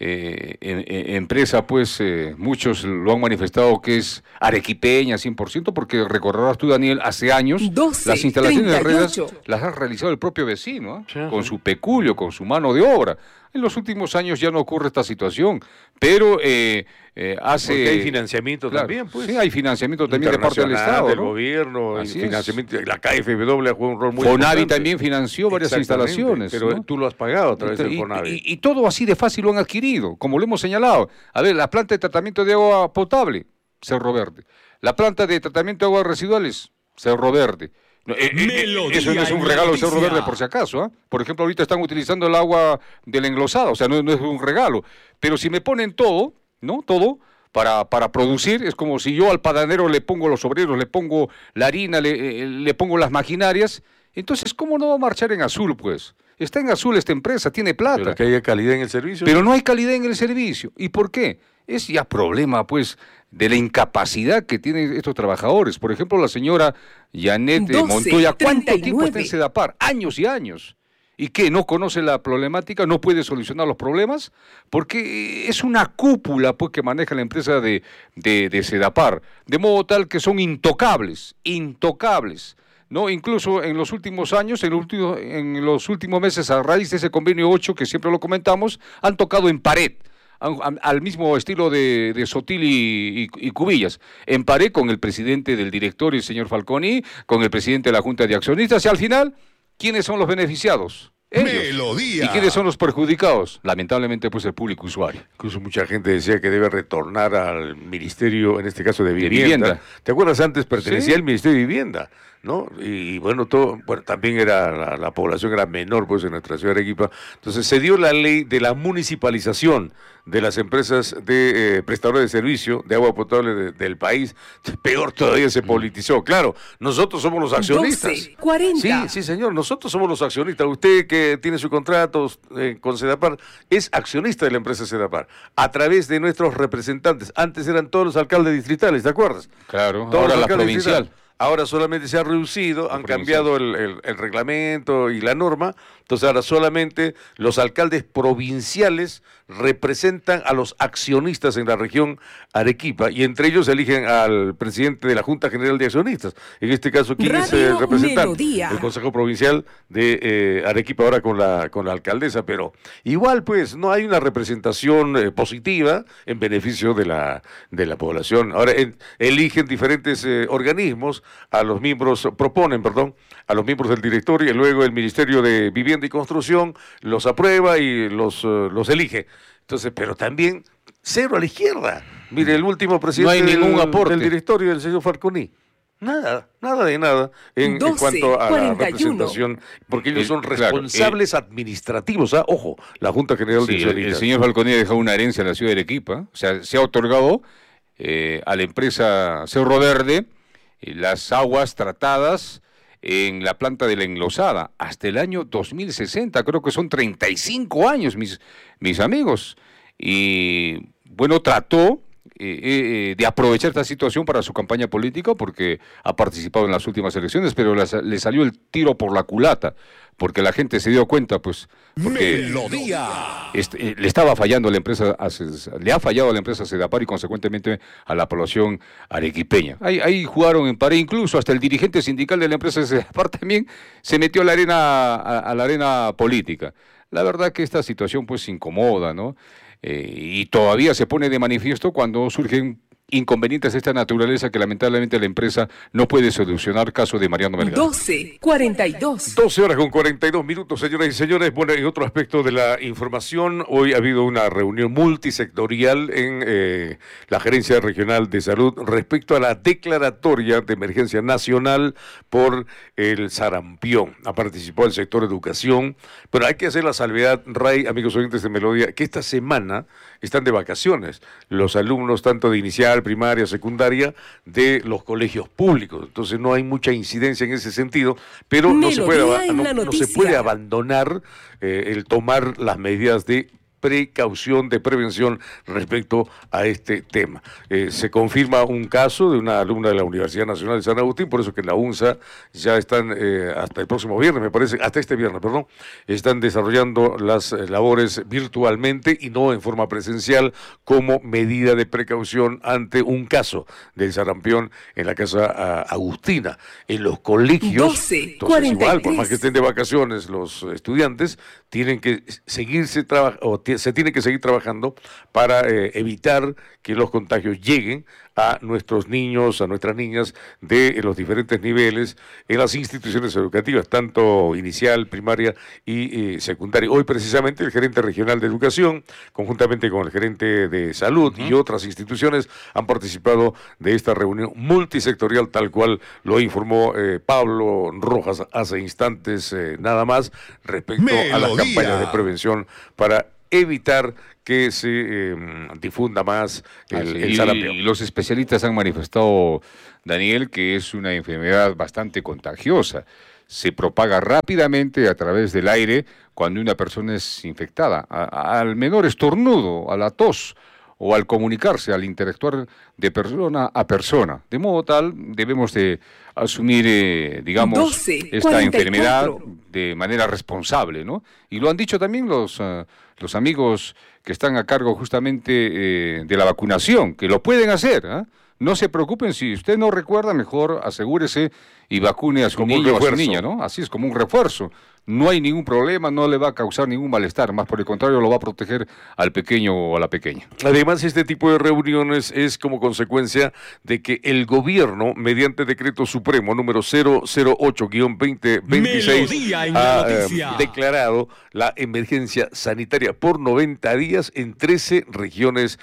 B: empresa, pues, muchos lo han manifestado que es arequipeña 100%, porque recordarás tú, Daniel, hace años las instalaciones de redes las ha realizado el propio vecino, con su peculio, con su mano de obra. En los últimos años ya no ocurre esta situación, pero
A: porque hay financiamiento también, pues.
B: Sí, hay financiamiento también de parte del Estado,
A: del gobierno, el financiamiento, la KfW ha jugado un rol muy
B: Fonavi
A: importante.
B: también financió varias instalaciones.
A: Pero tú lo has pagado a través del Fonavi.
B: Y todo así de fácil lo han adquirido, como lo hemos señalado. A ver, la planta de tratamiento de agua potable, Cerro Verde. La planta de tratamiento de aguas residuales, Cerro Verde. Eso no es un regalo de Cerro Verde, por si acaso. Por ejemplo, ahorita están utilizando el agua de la englosada, o sea, no es un regalo. Pero si me ponen todo, ¿no? Todo para producir, es como si yo al padanero le pongo los obreros, le pongo la harina, le pongo las maquinarias. Entonces, ¿cómo no va a marchar en azul, pues? Está en azul esta empresa, tiene plata.
A: Pero que haya calidad en el servicio.
B: Pero no hay calidad en el servicio. ¿Y por qué? Es ya problema, pues, de la incapacidad que tienen estos trabajadores. Por ejemplo, la señora Janet Montoya, ¿cuánto tiempo está en Sedapar? Años y años. ¿Y qué? ¿No conoce la problemática? ¿No puede solucionar los problemas? Porque es una cúpula, pues, que maneja la empresa de Sedapar. De modo tal que son intocables. ¿No? Incluso en los últimos años, en los últimos meses, a raíz de ese convenio 8, que siempre lo comentamos, han tocado en pared, al mismo estilo de Sotil y Cubillas, en pared con el presidente del directorio, el señor Falconi, con el presidente de la Junta de Accionistas, y al final, ¿quiénes son los beneficiados? Ellos.
A: Melodía.
B: ¿Y quiénes son los perjudicados? Lamentablemente, pues, el público usuario.
A: Incluso mucha gente decía que debe retornar al Ministerio, en este caso de Vivienda. ¿Te acuerdas? Antes pertenecía al Ministerio de Vivienda, ¿no? Y bueno, también era la población era menor, pues, en nuestra ciudad de Arequipa. Entonces se dio la ley de la municipalización de las empresas de prestadores de servicio de agua potable del país. Peor todavía, se politizó. Claro, nosotros somos los accionistas.
E: 12:40.
A: Sí, señor, nosotros somos los accionistas. Usted que tiene su contrato con Sedapar es accionista de la empresa Sedapar a través de nuestros representantes. Antes eran todos los alcaldes distritales, ¿te acuerdas?
B: Claro,
A: todos
B: ahora la provincial.
A: Ahora solamente se ha reducido, han cambiado el reglamento y la norma, entonces ahora solamente los alcaldes provinciales representan a los accionistas en la región Arequipa, y entre ellos eligen al presidente de la Junta General de Accionistas. En este caso, ¿quién es el representante?
E: Melodía.
A: El Consejo Provincial de Arequipa, ahora con la alcaldesa, pero igual, pues, no hay una representación positiva en beneficio de la población. Ahora eligen diferentes organismos, proponen a los miembros del directorio, y luego el Ministerio de Vivienda y Construcción los aprueba y los elige. Entonces, pero también cero a la izquierda. Mire, el último presidente
B: no hay ningún aporte
A: del directorio, el señor Falconi. Nada de nada en cuanto a la representación, porque ellos son responsables administrativos, ojo, la Junta General de Accionistas.
B: El señor Falconi ha dejado una herencia en la ciudad de Arequipa, o sea, se ha otorgado a la empresa Cerro Verde las aguas tratadas en la planta de la englosada hasta el año 2060, creo que son 35 años, mis amigos, y bueno, trató de aprovechar esta situación para su campaña política, porque ha participado en las últimas elecciones, pero le salió el tiro por la culata, porque la gente se dio cuenta, pues, porque le estaba fallando la empresa, le ha fallado a la empresa Sedapar y consecuentemente a la población arequipeña. Ahí jugaron en pared, incluso hasta el dirigente sindical de la empresa Sedapar también se metió a la arena política. La verdad que esta situación, pues, incomoda, ¿no? Y todavía se pone de manifiesto cuando surgen inconvenientes de esta naturaleza que lamentablemente la empresa no puede solucionar, caso de Mariano Melgar.
E: 12:42.
A: 12:42, señoras y señores. Bueno, en otro aspecto de la información, hoy ha habido una reunión multisectorial en la Gerencia Regional de Salud respecto a la declaratoria de emergencia nacional por el sarampión. Ha participado el sector educación, pero hay que hacer la salvedad, Ray, amigos oyentes de Melodía, que esta semana están de vacaciones los alumnos tanto de inicial, primaria, secundaria, de los colegios públicos. Entonces no hay mucha incidencia en ese sentido, pero no se puede abandonar el tomar las medidas de precaución, de prevención respecto a este tema. Se confirma un caso de una alumna de la Universidad Nacional de San Agustín, por eso que en la UNSA ya están, hasta el próximo viernes, me parece, hasta este viernes, perdón, están desarrollando las labores virtualmente y no en forma presencial como medida de precaución ante un caso del sarampión en la Casa Agustina. En los colegios, entonces igual, por más que estén de vacaciones los estudiantes, tienen que seguirse se tiene que seguir trabajando para evitar que los contagios lleguen a nuestros niños, a nuestras niñas de los diferentes niveles en las instituciones educativas, tanto inicial, primaria y secundaria. Hoy precisamente el gerente regional de educación, conjuntamente con el gerente de salud y otras instituciones, han participado de esta reunión multisectorial, tal cual lo informó Pablo Rojas hace instantes nada más, respecto a las campañas de prevención para evitar que se difunda más el sarampión.
B: Y los especialistas han manifestado, Daniel, que es una enfermedad bastante contagiosa. Se propaga rápidamente a través del aire cuando una persona es infectada. Al menor estornudo, a la tos o al comunicarse, al interactuar de persona a persona. De modo tal, debemos de asumir, digamos, esta enfermedad de manera responsable, ¿no? Y lo han dicho también los amigos que están a cargo justamente de la vacunación, que lo pueden hacer, ¿eh? No se preocupen, si usted no recuerda, mejor asegúrese y vacune a su niño o a su niña, ¿no? Así es, como un refuerzo. No hay ningún problema, no le va a causar ningún malestar, más por el contrario lo va a proteger al pequeño o a la pequeña.
A: Además, este tipo de reuniones es como consecuencia de que el gobierno, mediante decreto supremo número 008-2026, ha declarado la emergencia sanitaria por 90 días en 13 regiones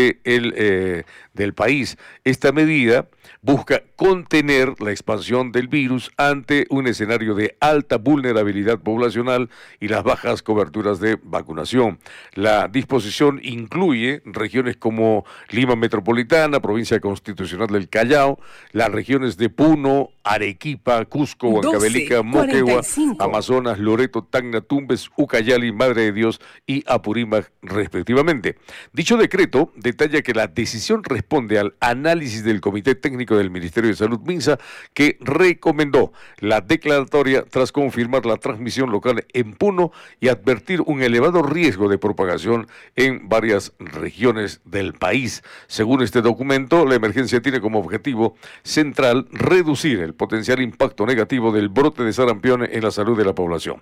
A: del país. Esta medida busca contener la expansión del virus ante un escenario de alta vulnerabilidad poblacional y las bajas coberturas de vacunación. La disposición incluye regiones como Lima Metropolitana, Provincia Constitucional del Callao, las regiones de Puno, Arequipa, Cusco, Huancavelica, Moquegua, Amazonas, Loreto, Tacna, Tumbes, Ucayali, Madre de Dios y Apurímac, respectivamente. Dicho decreto detalla que la decisión responde al análisis del Comité Técnico del Ministerio de Salud, MINSA, que recomendó la declaratoria tras confirmar la transmisión local en Puno y advertir un elevado riesgo de propagación en varias regiones del país. Según este documento, la emergencia tiene como objetivo central reducir el potencial impacto negativo del brote de sarampión en la salud de la población.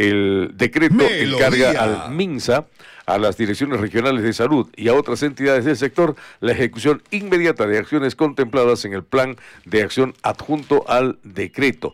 A: El decreto encarga al MINSA, a las direcciones regionales de salud y a otras entidades del sector la ejecución inmediata de acciones contempladas en el plan de acción adjunto al decreto.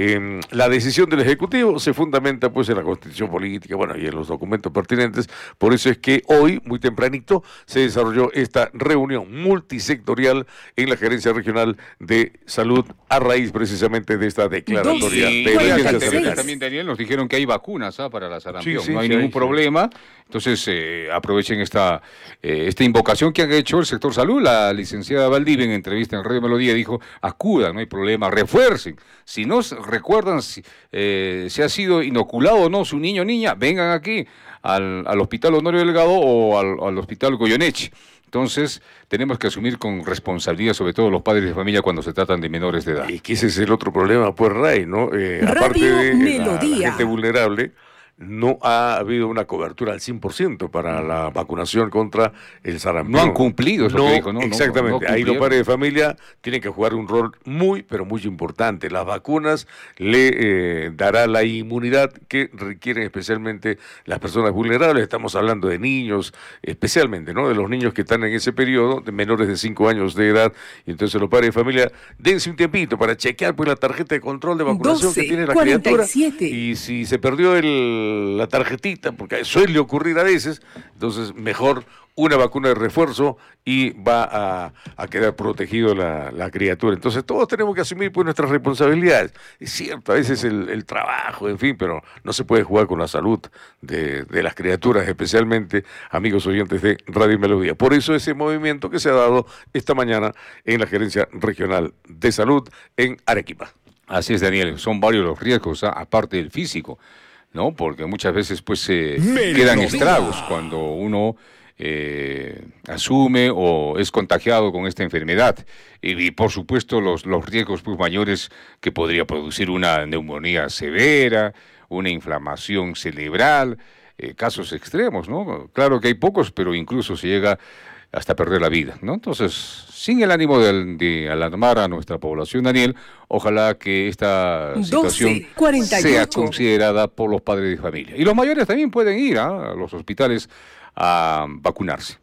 A: La decisión del Ejecutivo se fundamenta pues en la Constitución Política, bueno, y en los documentos pertinentes. Por eso es que hoy, muy tempranito, se desarrolló esta reunión multisectorial en la Gerencia Regional de Salud a raíz precisamente de esta declaratoria de emergencia sanitaria.
B: También, Daniel, nos dijeron que hay vacunas para la sarampión, no hay ningún problema. Entonces, aprovechen esta invocación que han hecho el sector salud. La licenciada Valdivia, en entrevista en Radio Melodía, dijo: acudan, no hay problema, refuercen. Si no recuerdan si ha sido inoculado o no su niño o niña, vengan aquí al Hospital Honorio Delgado o al Hospital Goyeneche. Entonces, tenemos que asumir con responsabilidad, sobre todo los padres de familia, cuando se tratan de menores de edad.
A: Y que ese es el otro problema, pues, Ray, ¿no? Aparte de la gente vulnerable, no ha habido una cobertura al 100% para la vacunación contra el sarampión.
B: No han cumplido, es lo que dijo, ¿no?
A: Exactamente. Ahí los padres de familia tienen que jugar un rol muy, pero muy importante. Las vacunas le dará la inmunidad que requieren especialmente las personas vulnerables. Estamos hablando de niños, especialmente, ¿no? De los niños que están en ese periodo, de menores de 5 años de edad. Y entonces los padres de familia, dense un tiempito para chequear pues la tarjeta de control de vacunación que tiene la criatura. Y si se perdió la tarjetita, porque suele ocurrir a veces, entonces mejor una vacuna de refuerzo y va a quedar protegido la criatura. Entonces todos tenemos que asumir pues nuestras responsabilidades. Es cierto, a veces el trabajo, en fin, pero no se puede jugar con la salud de las criaturas, especialmente amigos oyentes de Radio Melodía. Por eso ese movimiento que se ha dado esta mañana en la Gerencia Regional de Salud en Arequipa.
B: Así es, Daniel, son varios los riesgos, aparte del físico. ¿no? Porque muchas veces pues quedan estragos cuando uno asume o es contagiado con esta enfermedad. Y por supuesto los riesgos pues mayores que podría producir una neumonía severa, una inflamación cerebral, casos extremos, ¿no? Claro que hay pocos, pero incluso se llega hasta perder la vida, ¿no? Entonces, sin el ánimo de alarmar a nuestra población, Daniel, ojalá que esta situación sea considerada por los padres de familia. Y los mayores también pueden ir a los hospitales a vacunarse.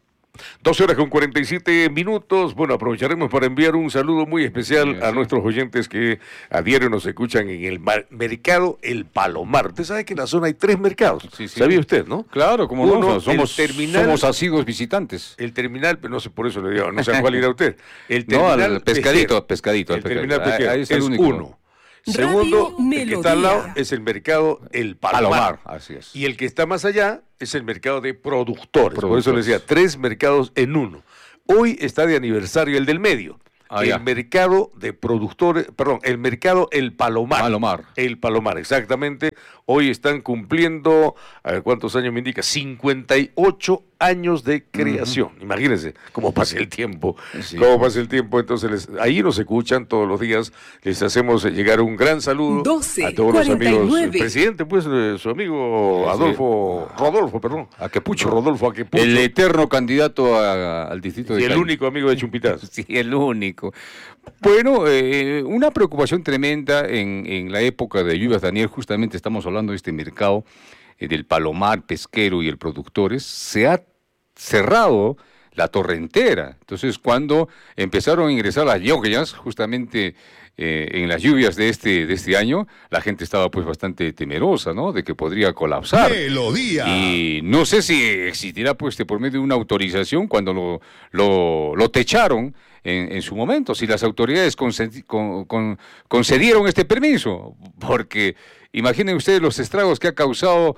A: 12:47. Bueno, aprovecharemos para enviar un saludo muy especial a nuestros oyentes que a diario nos escuchan en el mercado El Palomar. Usted sabe que en la zona hay 3 mercados.
B: Sí.
A: ¿Sabía usted, no?
B: Claro, como no, somos asiduos visitantes.
A: El terminal, no sé, por eso le digo, no sé a cuál irá usted. El terminal
B: no, al pescadito.
A: El terminal pesquero
B: es el único.
A: Uno. Segundo, el que está al lado es el mercado El Palomar.
B: Así es.
A: Y el que está más allá es el mercado de productores. Por eso les decía, 3 mercados en uno. Hoy está de aniversario el del medio. Mercado de productores, el mercado El Palomar. El Palomar, exactamente. Hoy están cumpliendo, a ver cuántos años me indica, 58 años de creación. Imagínense cómo pasa el tiempo. Sí. Entonces, ahí nos escuchan todos los días. Les hacemos llegar un gran saludo a todos los amigos. El presidente, pues, su amigo Rodolfo Aquepucho.
B: El eterno candidato al distrito de
A: Cali. Y el único amigo de Chumpitaz.
B: Sí, el único. Bueno, una preocupación tremenda en la época de lluvias, Daniel. Justamente estamos hablando de este mercado del Palomar pesquero y el productores. Se ha cerrado la torrentera. Entonces, cuando empezaron a ingresar las lluvias, justamente en las lluvias de este año, la gente estaba pues bastante temerosa, ¿no? De que podría colapsar.
H: Melodía.
B: Y no sé si existirá pues por medio de una autorización cuando lo techaron en su momento, si las autoridades concedieron este permiso, porque imaginen ustedes los estragos que ha causado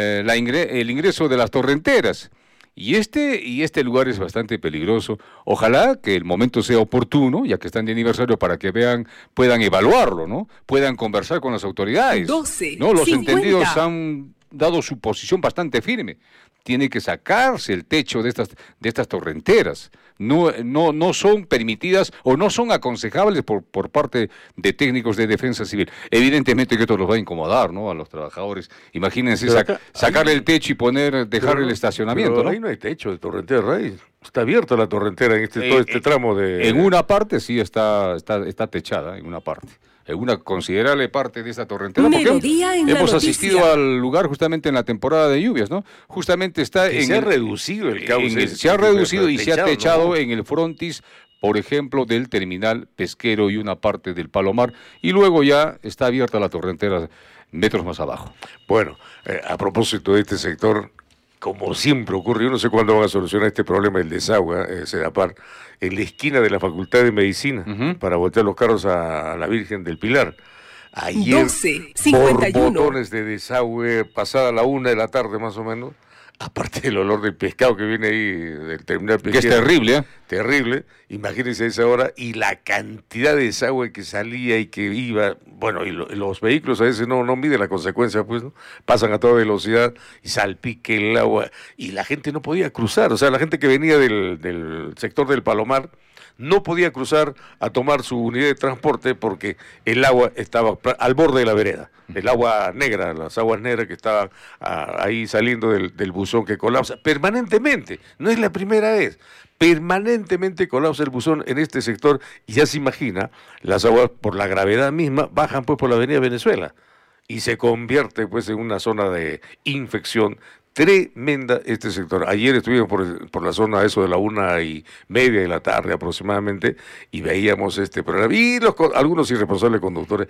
B: el ingreso de las torrenteras. Y este lugar es bastante peligroso. Ojalá que el momento sea oportuno, ya que están de aniversario, para que puedan evaluarlo, ¿no? Puedan conversar con las autoridades.
E: 12,
B: ¿no? Los
E: 50.
B: entendidos han dado su posición bastante firme. Tiene que sacarse el techo de estas torrenteras. No son permitidas o no son aconsejables por parte de técnicos de defensa civil. Evidentemente que esto los va a incomodar, ¿no? A los trabajadores. Imagínense sacarle el techo y dejarle el estacionamiento,
A: pero
B: ¿no?
A: Ahí no hay techo de torrentera, raíz. Está abierta la torrentera en todo este tramo de...
B: En una parte sí está techada, en una parte. En una considerable parte de esta torrentera, porque hemos asistido al lugar justamente en la temporada de lluvias, ¿no? Justamente está
A: se ha reducido el cauce.
B: Se ha reducido y se ha techado en el frontis, por ejemplo, del terminal pesquero y una parte del Palomar, y luego ya está abierta la torrentera metros más abajo.
A: Bueno, a propósito de este sector, como siempre ocurre, yo no sé cuándo van a solucionar este problema del desagüe, Sedapar, en la esquina de la Facultad de Medicina, para voltear los carros a la Virgen del Pilar. Ayer,
E: 12:51.
A: borbotones de desagüe, pasada la 1 de la tarde más o menos, aparte del olor del pescado que viene ahí del terminal pesquero.
B: Que es terrible, ¿eh?
A: Terrible. Imagínense esa hora y la cantidad de desagüe que salía y que iba. Bueno, y los vehículos a veces no miden la consecuencia, pues, ¿no? Pasan a toda velocidad y salpique el agua. Y la gente no podía cruzar. O sea, la gente que venía del sector del Palomar no podía cruzar a tomar su unidad de transporte porque el agua estaba al borde de la vereda. El agua negra, las aguas negras que estaban ahí saliendo del buzón que colapsa permanentemente. No es la primera vez. Permanentemente colapsa el buzón en este sector y ya se imagina, las aguas por la gravedad misma bajan pues por la avenida Venezuela y se convierte pues en una zona de infección tremenda este sector. Ayer estuvimos por la zona eso de la 1:30 de la tarde aproximadamente y veíamos este programa y algunos irresponsables conductores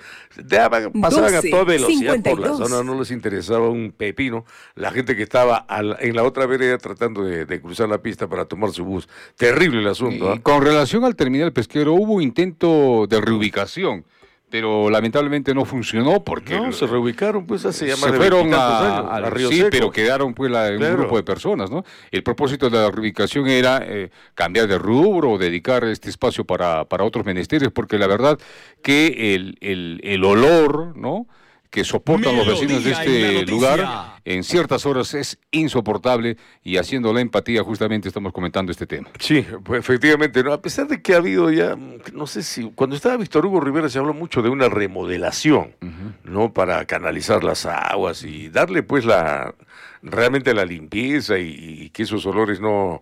A: pasaban a toda velocidad 52. Por la zona, no les interesaba un pepino. La gente que estaba en la otra vereda tratando de cruzar la pista para tomar su bus. Terrible el asunto.
B: Con relación al terminal pesquero, hubo intento de reubicación, pero lamentablemente no funcionó porque
A: se reubicaron pues hace ya más
B: de
A: fueron
B: a Río Seco. Pero quedaron pues un grupo de personas, ¿no? El propósito de la reubicación era cambiar de rubro, dedicar este espacio para otros menesteres, porque la verdad que el olor, ¿no?, que soportan los vecinos de este lugar, en ciertas horas es insoportable, y haciendo la empatía justamente estamos comentando este tema.
A: Sí, pues efectivamente, ¿no? A pesar de que ha habido ya, no sé si, cuando estaba Víctor Hugo Rivera se habló mucho de una remodelación, ¿no? Para canalizar las aguas y darle pues realmente la limpieza y que esos olores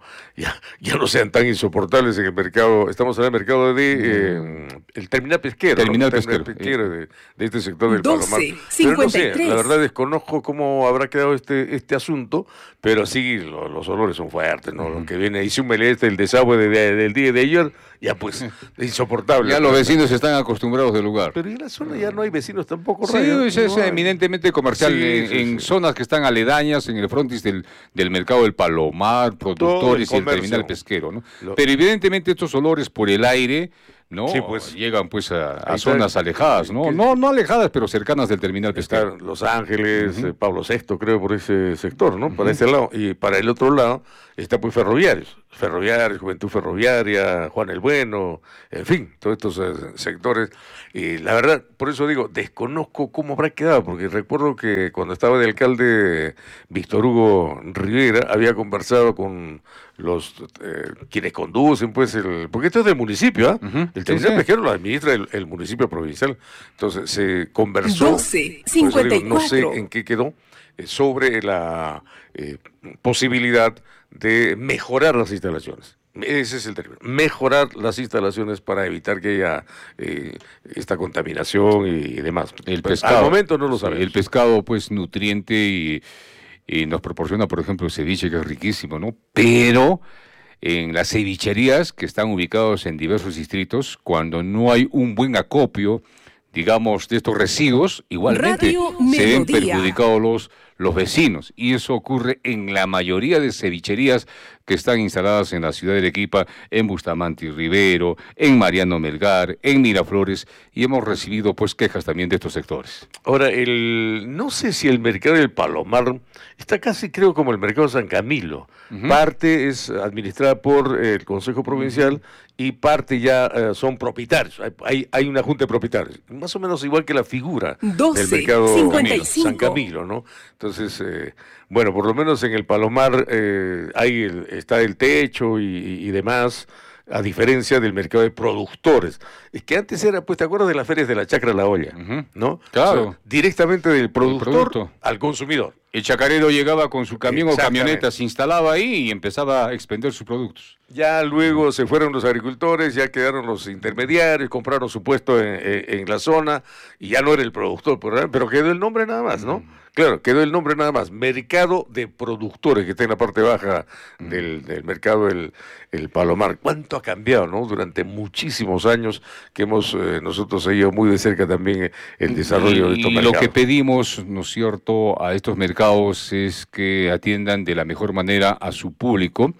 A: ya no sean tan insoportables en el mercado. Estamos en el mercado de el terminal pesquero.
B: Terminal
A: pesquero de este sector del Palomar. Pero no sé, la verdad desconozco cómo habrá quedado este asunto, pero sí los olores son fuertes, ¿no? Lo que viene, hice un melete, el desagüe del día de ayer, ya pues es insoportable.
B: Ya los vecinos están acostumbrados del lugar.
A: Pero en la zona ya no hay vecinos tampoco.
B: Sí, es eminentemente comercial, en zonas que están aledañas, en el frontis del mercado del Palomar, productores y el terminal pesquero, ¿no? Pero evidentemente estos olores por el aire, ¿no?
A: Sí, pues,
B: llegan pues a zonas alejadas, ¿no? No alejadas, pero cercanas del terminal pesquero.
A: Los Ángeles, Pablo VI, creo, por ese sector, ¿no? Para ese lado. Y para el otro lado está pues Ferroviarios, Juventud Ferroviaria, Juan el Bueno, en fin, todos estos sectores. Y la verdad, por eso digo, desconozco cómo habrá quedado, porque recuerdo que cuando estaba de alcalde Víctor Hugo Rivera, había conversado con los quienes conducen, pues, porque esto es del municipio, el terminal pesquero lo administra el municipio provincial. Entonces se conversó,
E: 12:54.
A: No sé en qué quedó, sobre la posibilidad de mejorar las instalaciones. Ese es el término, mejorar las instalaciones para evitar que haya esta contaminación y demás.
B: El pescado,
A: al momento no lo sabemos.
B: El pescado, pues, nutriente y nos proporciona, por ejemplo, el ceviche, que es riquísimo, ¿no? Pero en las cevicherías que están ubicados en diversos distritos, cuando no hay un buen acopio, digamos, de estos residuos, igualmente se ven perjudicados los vecinos. Y eso ocurre en la mayoría de cevicherías que están instaladas en la ciudad de Arequipa, en Bustamante y Rivero, en Mariano Melgar, en Miraflores, y hemos recibido pues quejas también de estos sectores.
A: Ahora, no sé si el mercado del Palomar está casi, creo, como el mercado de San Camilo. Parte es administrada por el Consejo Provincial y parte ya son propietarios. Hay una junta de propietarios, más o menos igual que la figura del mercado San Camilo, ¿no? Entonces, bueno, por lo menos en el Palomar está el techo y demás, a diferencia del mercado de productores. Es que antes era, pues, ¿te acuerdas de las ferias de la Chacra La Olla? ¿No?
B: Claro.
A: O sea, directamente del productor al consumidor.
B: El chacarero llegaba con su camión o camioneta, se instalaba ahí y empezaba a expender sus productos.
A: Ya luego se fueron los agricultores, ya quedaron los intermediarios, compraron su puesto en la zona y ya no era el productor, pero quedó el nombre nada más, ¿no? Claro, quedó el nombre nada más. Mercado de productores, que está en la parte baja del mercado el Palomar. ¿Cuánto ha cambiado, no? Durante muchísimos años que hemos nosotros seguido muy de cerca también el desarrollo de estos mercados.
B: Y lo que pedimos, ¿no es cierto?, a estos mercados es que atiendan de la mejor manera a su público.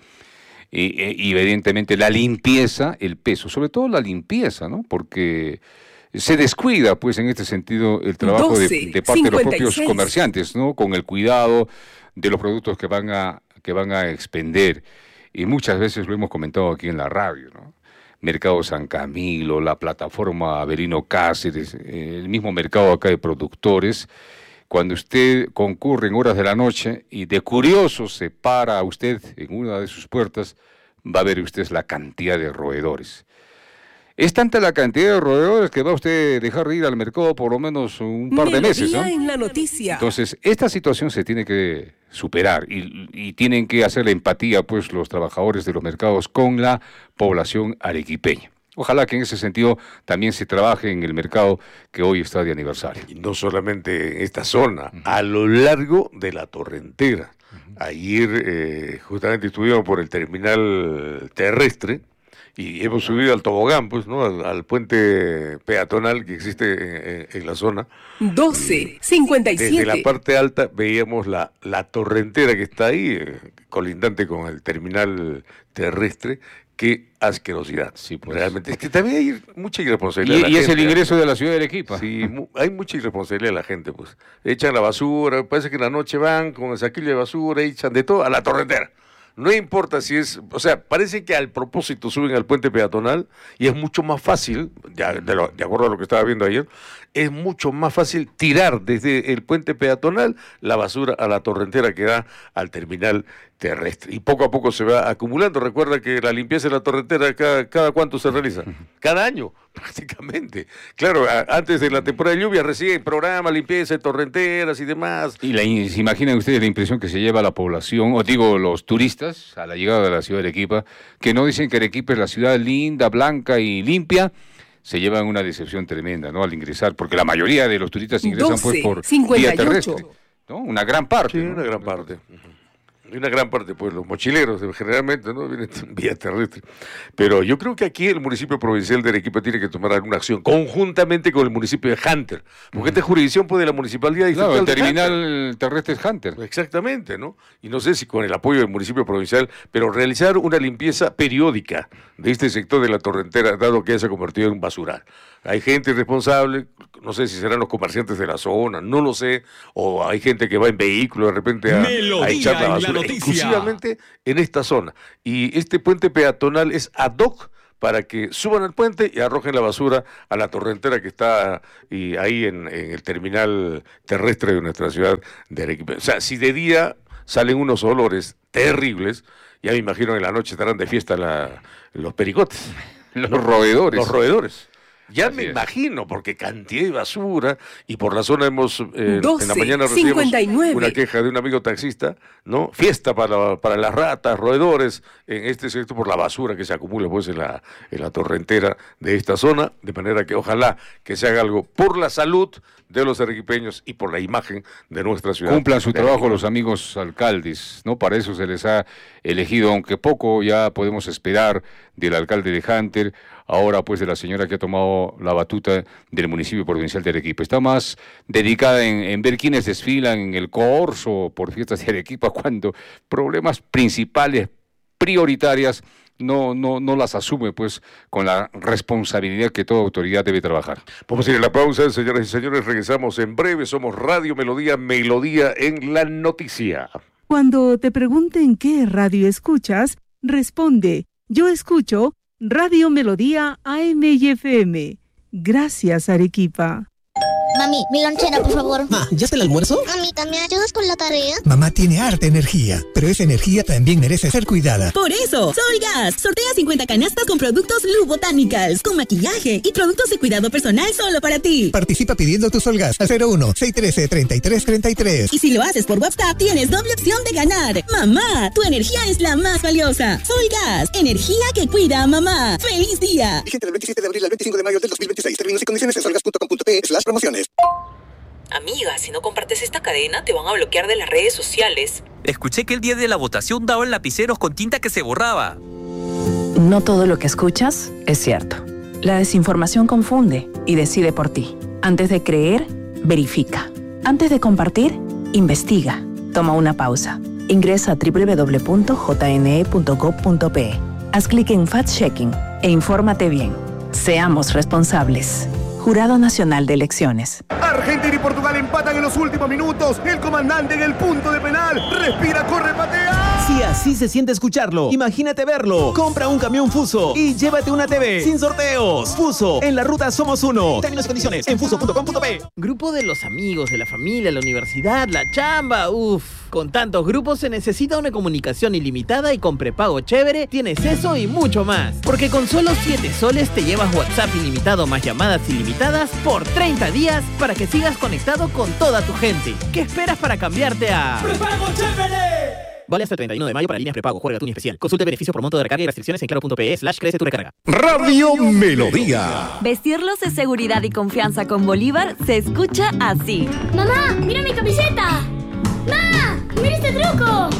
B: Y evidentemente la limpieza, el peso, sobre todo la limpieza, ¿no? Porque se descuida, pues, en este sentido, el trabajo de parte de los propios comerciantes, ¿no? Con el cuidado de los productos que van a expender. Y muchas veces lo hemos comentado aquí en la radio, ¿no? Mercado San Camilo, la plataforma Avelino Cáceres, el mismo mercado acá de productores. Cuando usted concurre en horas de la noche y de curioso se para usted en una de sus puertas, va a ver usted la cantidad de roedores. Es tanta la cantidad de roedores que va a usted dejar de ir al mercado por lo menos un par de meses, ¿no?
E: En la noticia.
B: Entonces, esta situación se tiene que superar y tienen que hacer la empatía, pues, los trabajadores de los mercados con la población arequipeña. Ojalá que en ese sentido también se trabaje en el mercado que hoy está de aniversario.
A: Y no solamente en esta zona, a lo largo de la Torrentera. Ayer justamente estuvimos por el terminal terrestre y hemos subido al tobogán, pues, ¿no? Al puente peatonal que existe en la zona.
E: 12:57.
A: Desde la parte alta veíamos la Torrentera que está ahí, colindante con el terminal terrestre. Qué asquerosidad.
B: Sí, pues.
A: Realmente. Es que también hay mucha irresponsabilidad.
B: Y es el ingreso de la ciudad de Arequipa.
A: Sí, hay mucha irresponsabilidad de la gente, pues. Echan la basura, parece que en la noche van con el saquillo de basura, echan de todo a la Torrentera. No importa si es, o sea, parece que al propósito suben al puente peatonal y es mucho más fácil, ya de acuerdo a lo que estaba viendo ayer, es mucho más fácil tirar desde el puente peatonal la basura a la torrentera que da al terminal terrestre. Y poco a poco se va acumulando. Recuerda que la limpieza de la torrentera, ¿cada cuánto se realiza? Cada año, prácticamente. Claro, antes de la temporada de lluvia recién programa, limpieza de torrenteras y demás.
B: Y ¿se imaginan ustedes la impresión que se lleva la población, o digo los turistas, a la llegada de la ciudad de Arequipa, que no dicen que Arequipa es la ciudad linda, blanca y limpia? Se llevan una decepción tremenda, ¿no? Al ingresar, porque la mayoría de los turistas ingresan pues por
E: 58.
B: vía terrestre, ¿no? Una gran parte.
A: Sí,
B: ¿no?
A: una gran parte. Y una gran parte, pues los mochileros generalmente, ¿no? Vienen vía terrestre. Pero yo creo que aquí el municipio provincial de Arequipa tiene que tomar alguna acción conjuntamente con el municipio de Hunter, porque esta jurisdicción puede la municipalidad distrital.
B: Claro, el terminal terrestre es Hunter.
A: Exactamente, ¿no? Y no sé si con el apoyo del municipio provincial, pero realizar una limpieza periódica de este sector de la torrentera, dado que ya se ha convertido en un basural. Hay gente irresponsable, no sé si serán los comerciantes de la zona, no lo sé, o hay gente que va en vehículo de repente a echar la basura, exclusivamente en esta zona. Y este puente peatonal es ad hoc para que suban al puente y arrojen la basura a la torrentera que está ahí en el terminal terrestre de nuestra ciudad de Arequipa. O sea, si de día salen unos olores terribles, ya me imagino en la noche estarán de fiesta los pericotes.
B: Los roedores.
A: Los roedores. Ya me imagino, porque cantidad de basura, y por la zona hemos, en la mañana recibimos una queja de un amigo taxista, ¿no? Fiesta para las ratas, roedores, en este sector por la basura que se acumula pues en la torrentera de esta zona, de manera que ojalá que se haga algo por la salud de los arequipeños y por la imagen de nuestra ciudad.
B: Cumplan su trabajo los amigos alcaldes, ¿no? Para eso se les ha elegido, aunque poco ya podemos esperar del alcalde de Hunter, ahora pues de la señora que ha tomado la batuta del municipio provincial de Arequipa. Está más dedicada en ver quiénes desfilan en el corso por fiestas de Arequipa, cuando problemas principales, prioritarias, no las asume pues con la responsabilidad que toda autoridad debe trabajar.
A: Vamos a ir a la pausa, señoras y señores, regresamos en breve. Somos Radio Melodía, Melodía en la noticia.
E: Cuando te pregunten qué radio escuchas, responde: yo escucho Radio Melodía AM y FM. Gracias, Arequipa.
M: Mami, mi lonchera, por favor.
I: ¿Ya está el almuerzo?
M: Mamita, ¿me ayudas con la tarea?
H: Mamá tiene harta energía, pero esa energía también merece ser cuidada.
N: Por eso, Solgas sortea 50 canastas con productos Lu Botanicals, con maquillaje y productos de cuidado personal solo para ti.
H: Participa pidiendo tu Solgas al 01-613-3333.
N: Y si lo haces por WhatsApp, tienes doble opción de ganar. Mamá, tu energía es la más valiosa. Solgas, energía que cuida a mamá. ¡Feliz día!
H: Vigente del 27 de abril al 25 de mayo del 2026. Términos y condiciones en solgas.com.pe/promociones.
O: Amiga, si no compartes esta cadena, te van a bloquear de las redes sociales.
P: Escuché que el día de la votación daban lapiceros con tinta que se borraba.
Q: No todo lo que escuchas es cierto. La desinformación confunde y decide por ti. Antes de creer, verifica. Antes de compartir, investiga. Toma una pausa. Ingresa a www.jne.gov.pe. Haz clic en Fact-Checking e infórmate bien. Seamos responsables. Jurado Nacional de Elecciones.
R: Argentina y Portugal empatan en los últimos minutos. El comandante en el punto de penal. Respira, corre, patea.
F: Si así se siente escucharlo, imagínate verlo. Compra un camión Fuso y llévate una TV sin sorteos. Fuso, en la ruta somos uno. Términos y condiciones en fuso.com.pe.
S: Grupo de los amigos, de la familia, la universidad, la chamba. Con tantos grupos se necesita una comunicación ilimitada y con prepago chévere tienes eso y mucho más. Porque con solo 7 soles te llevas WhatsApp ilimitado más llamadas ilimitadas por 30 días para que sigas conectado con toda tu gente. ¿Qué esperas para cambiarte a ¡prepago chévere! Vale hasta el 31 de mayo para líneas prepago, juega Tuni especial. Consulte beneficios por monto de recarga y restricciones en claro.pe/crece tu recarga.
H: Radio Melodía.
T: Vestirlos de seguridad y confianza con Bolívar se escucha así.
M: ¡Mamá, mira mi camiseta! ¡Mamá, mira este truco!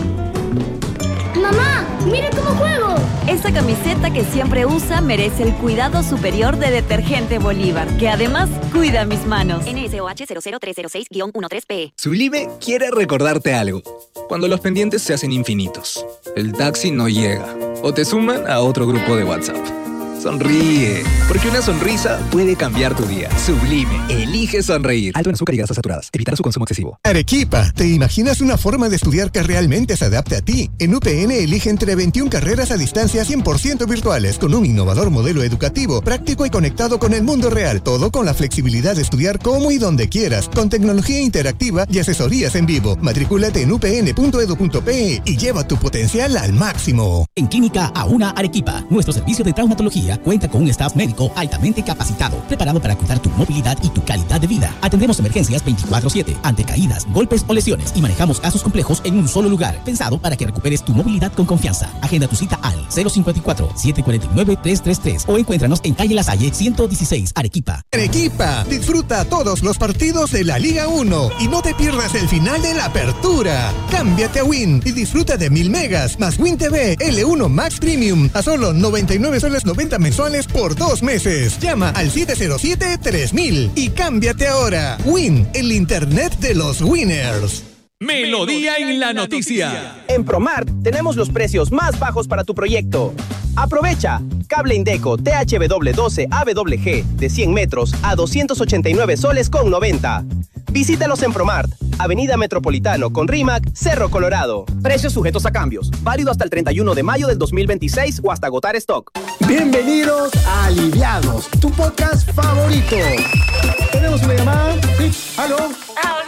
M: ¡Mamá, mira cómo juego!
T: Esta camiseta que siempre usa merece el cuidado superior de Detergente Bolívar, que además cuida mis manos.
U: NSOH 00306-13P.
V: Sublime quiere recordarte algo. Cuando los pendientes se hacen infinitos, el taxi no llega o te suman a otro grupo de WhatsApp. Sonríe, porque una sonrisa puede cambiar tu día. Sublime, elige sonreír. Alto en azúcar y grasas saturadas. Evitar su consumo excesivo.
H: Arequipa, ¿te imaginas una forma de estudiar que realmente se adapte a ti? En UPN elige entre 21 carreras a distancia 100% virtuales, con un innovador modelo educativo, práctico y conectado con el mundo real. Todo con la flexibilidad de estudiar como y donde quieras, con tecnología interactiva y asesorías en vivo. Matricúlate en upn.edu.pe y lleva tu potencial al máximo.
C: En Clínica Auna Arequipa, nuestro servicio de traumatología cuenta con un staff médico altamente capacitado, preparado para cuidar tu movilidad y tu calidad de vida. Atendemos emergencias 24/7, ante caídas, golpes o lesiones, y manejamos casos complejos en un solo lugar, pensado para que recuperes tu movilidad con confianza. Agenda tu cita al 054-749-333 o encuéntranos en calle La Salle 116, Arequipa.
H: Arequipa, disfruta todos los partidos de la Liga 1 y no te pierdas el final de la apertura. Cámbiate a Win y disfruta de 1000 megas más Win TV L1 Max Premium a solo 99 soles 90 mensuales por 2 meses. Llama al 707-3000 y cámbiate ahora. Win, el internet de los winners.
D: Melodía en la noticia.
W: En Promart tenemos los precios más bajos para tu proyecto. Aprovecha. Cable Indeco THW12 AWG de 100 metros a 289 soles con 90. Visítalos en Promart, Avenida Metropolitano con Rímac, Cerro Colorado. Precios sujetos a cambios. Válido hasta el 31 de mayo del 2026 o hasta agotar stock.
R: Bienvenidos a Aliviados, tu podcast favorito. ¿Tenemos una llamada? ¿Sí? ¿Aló?
M: Hola.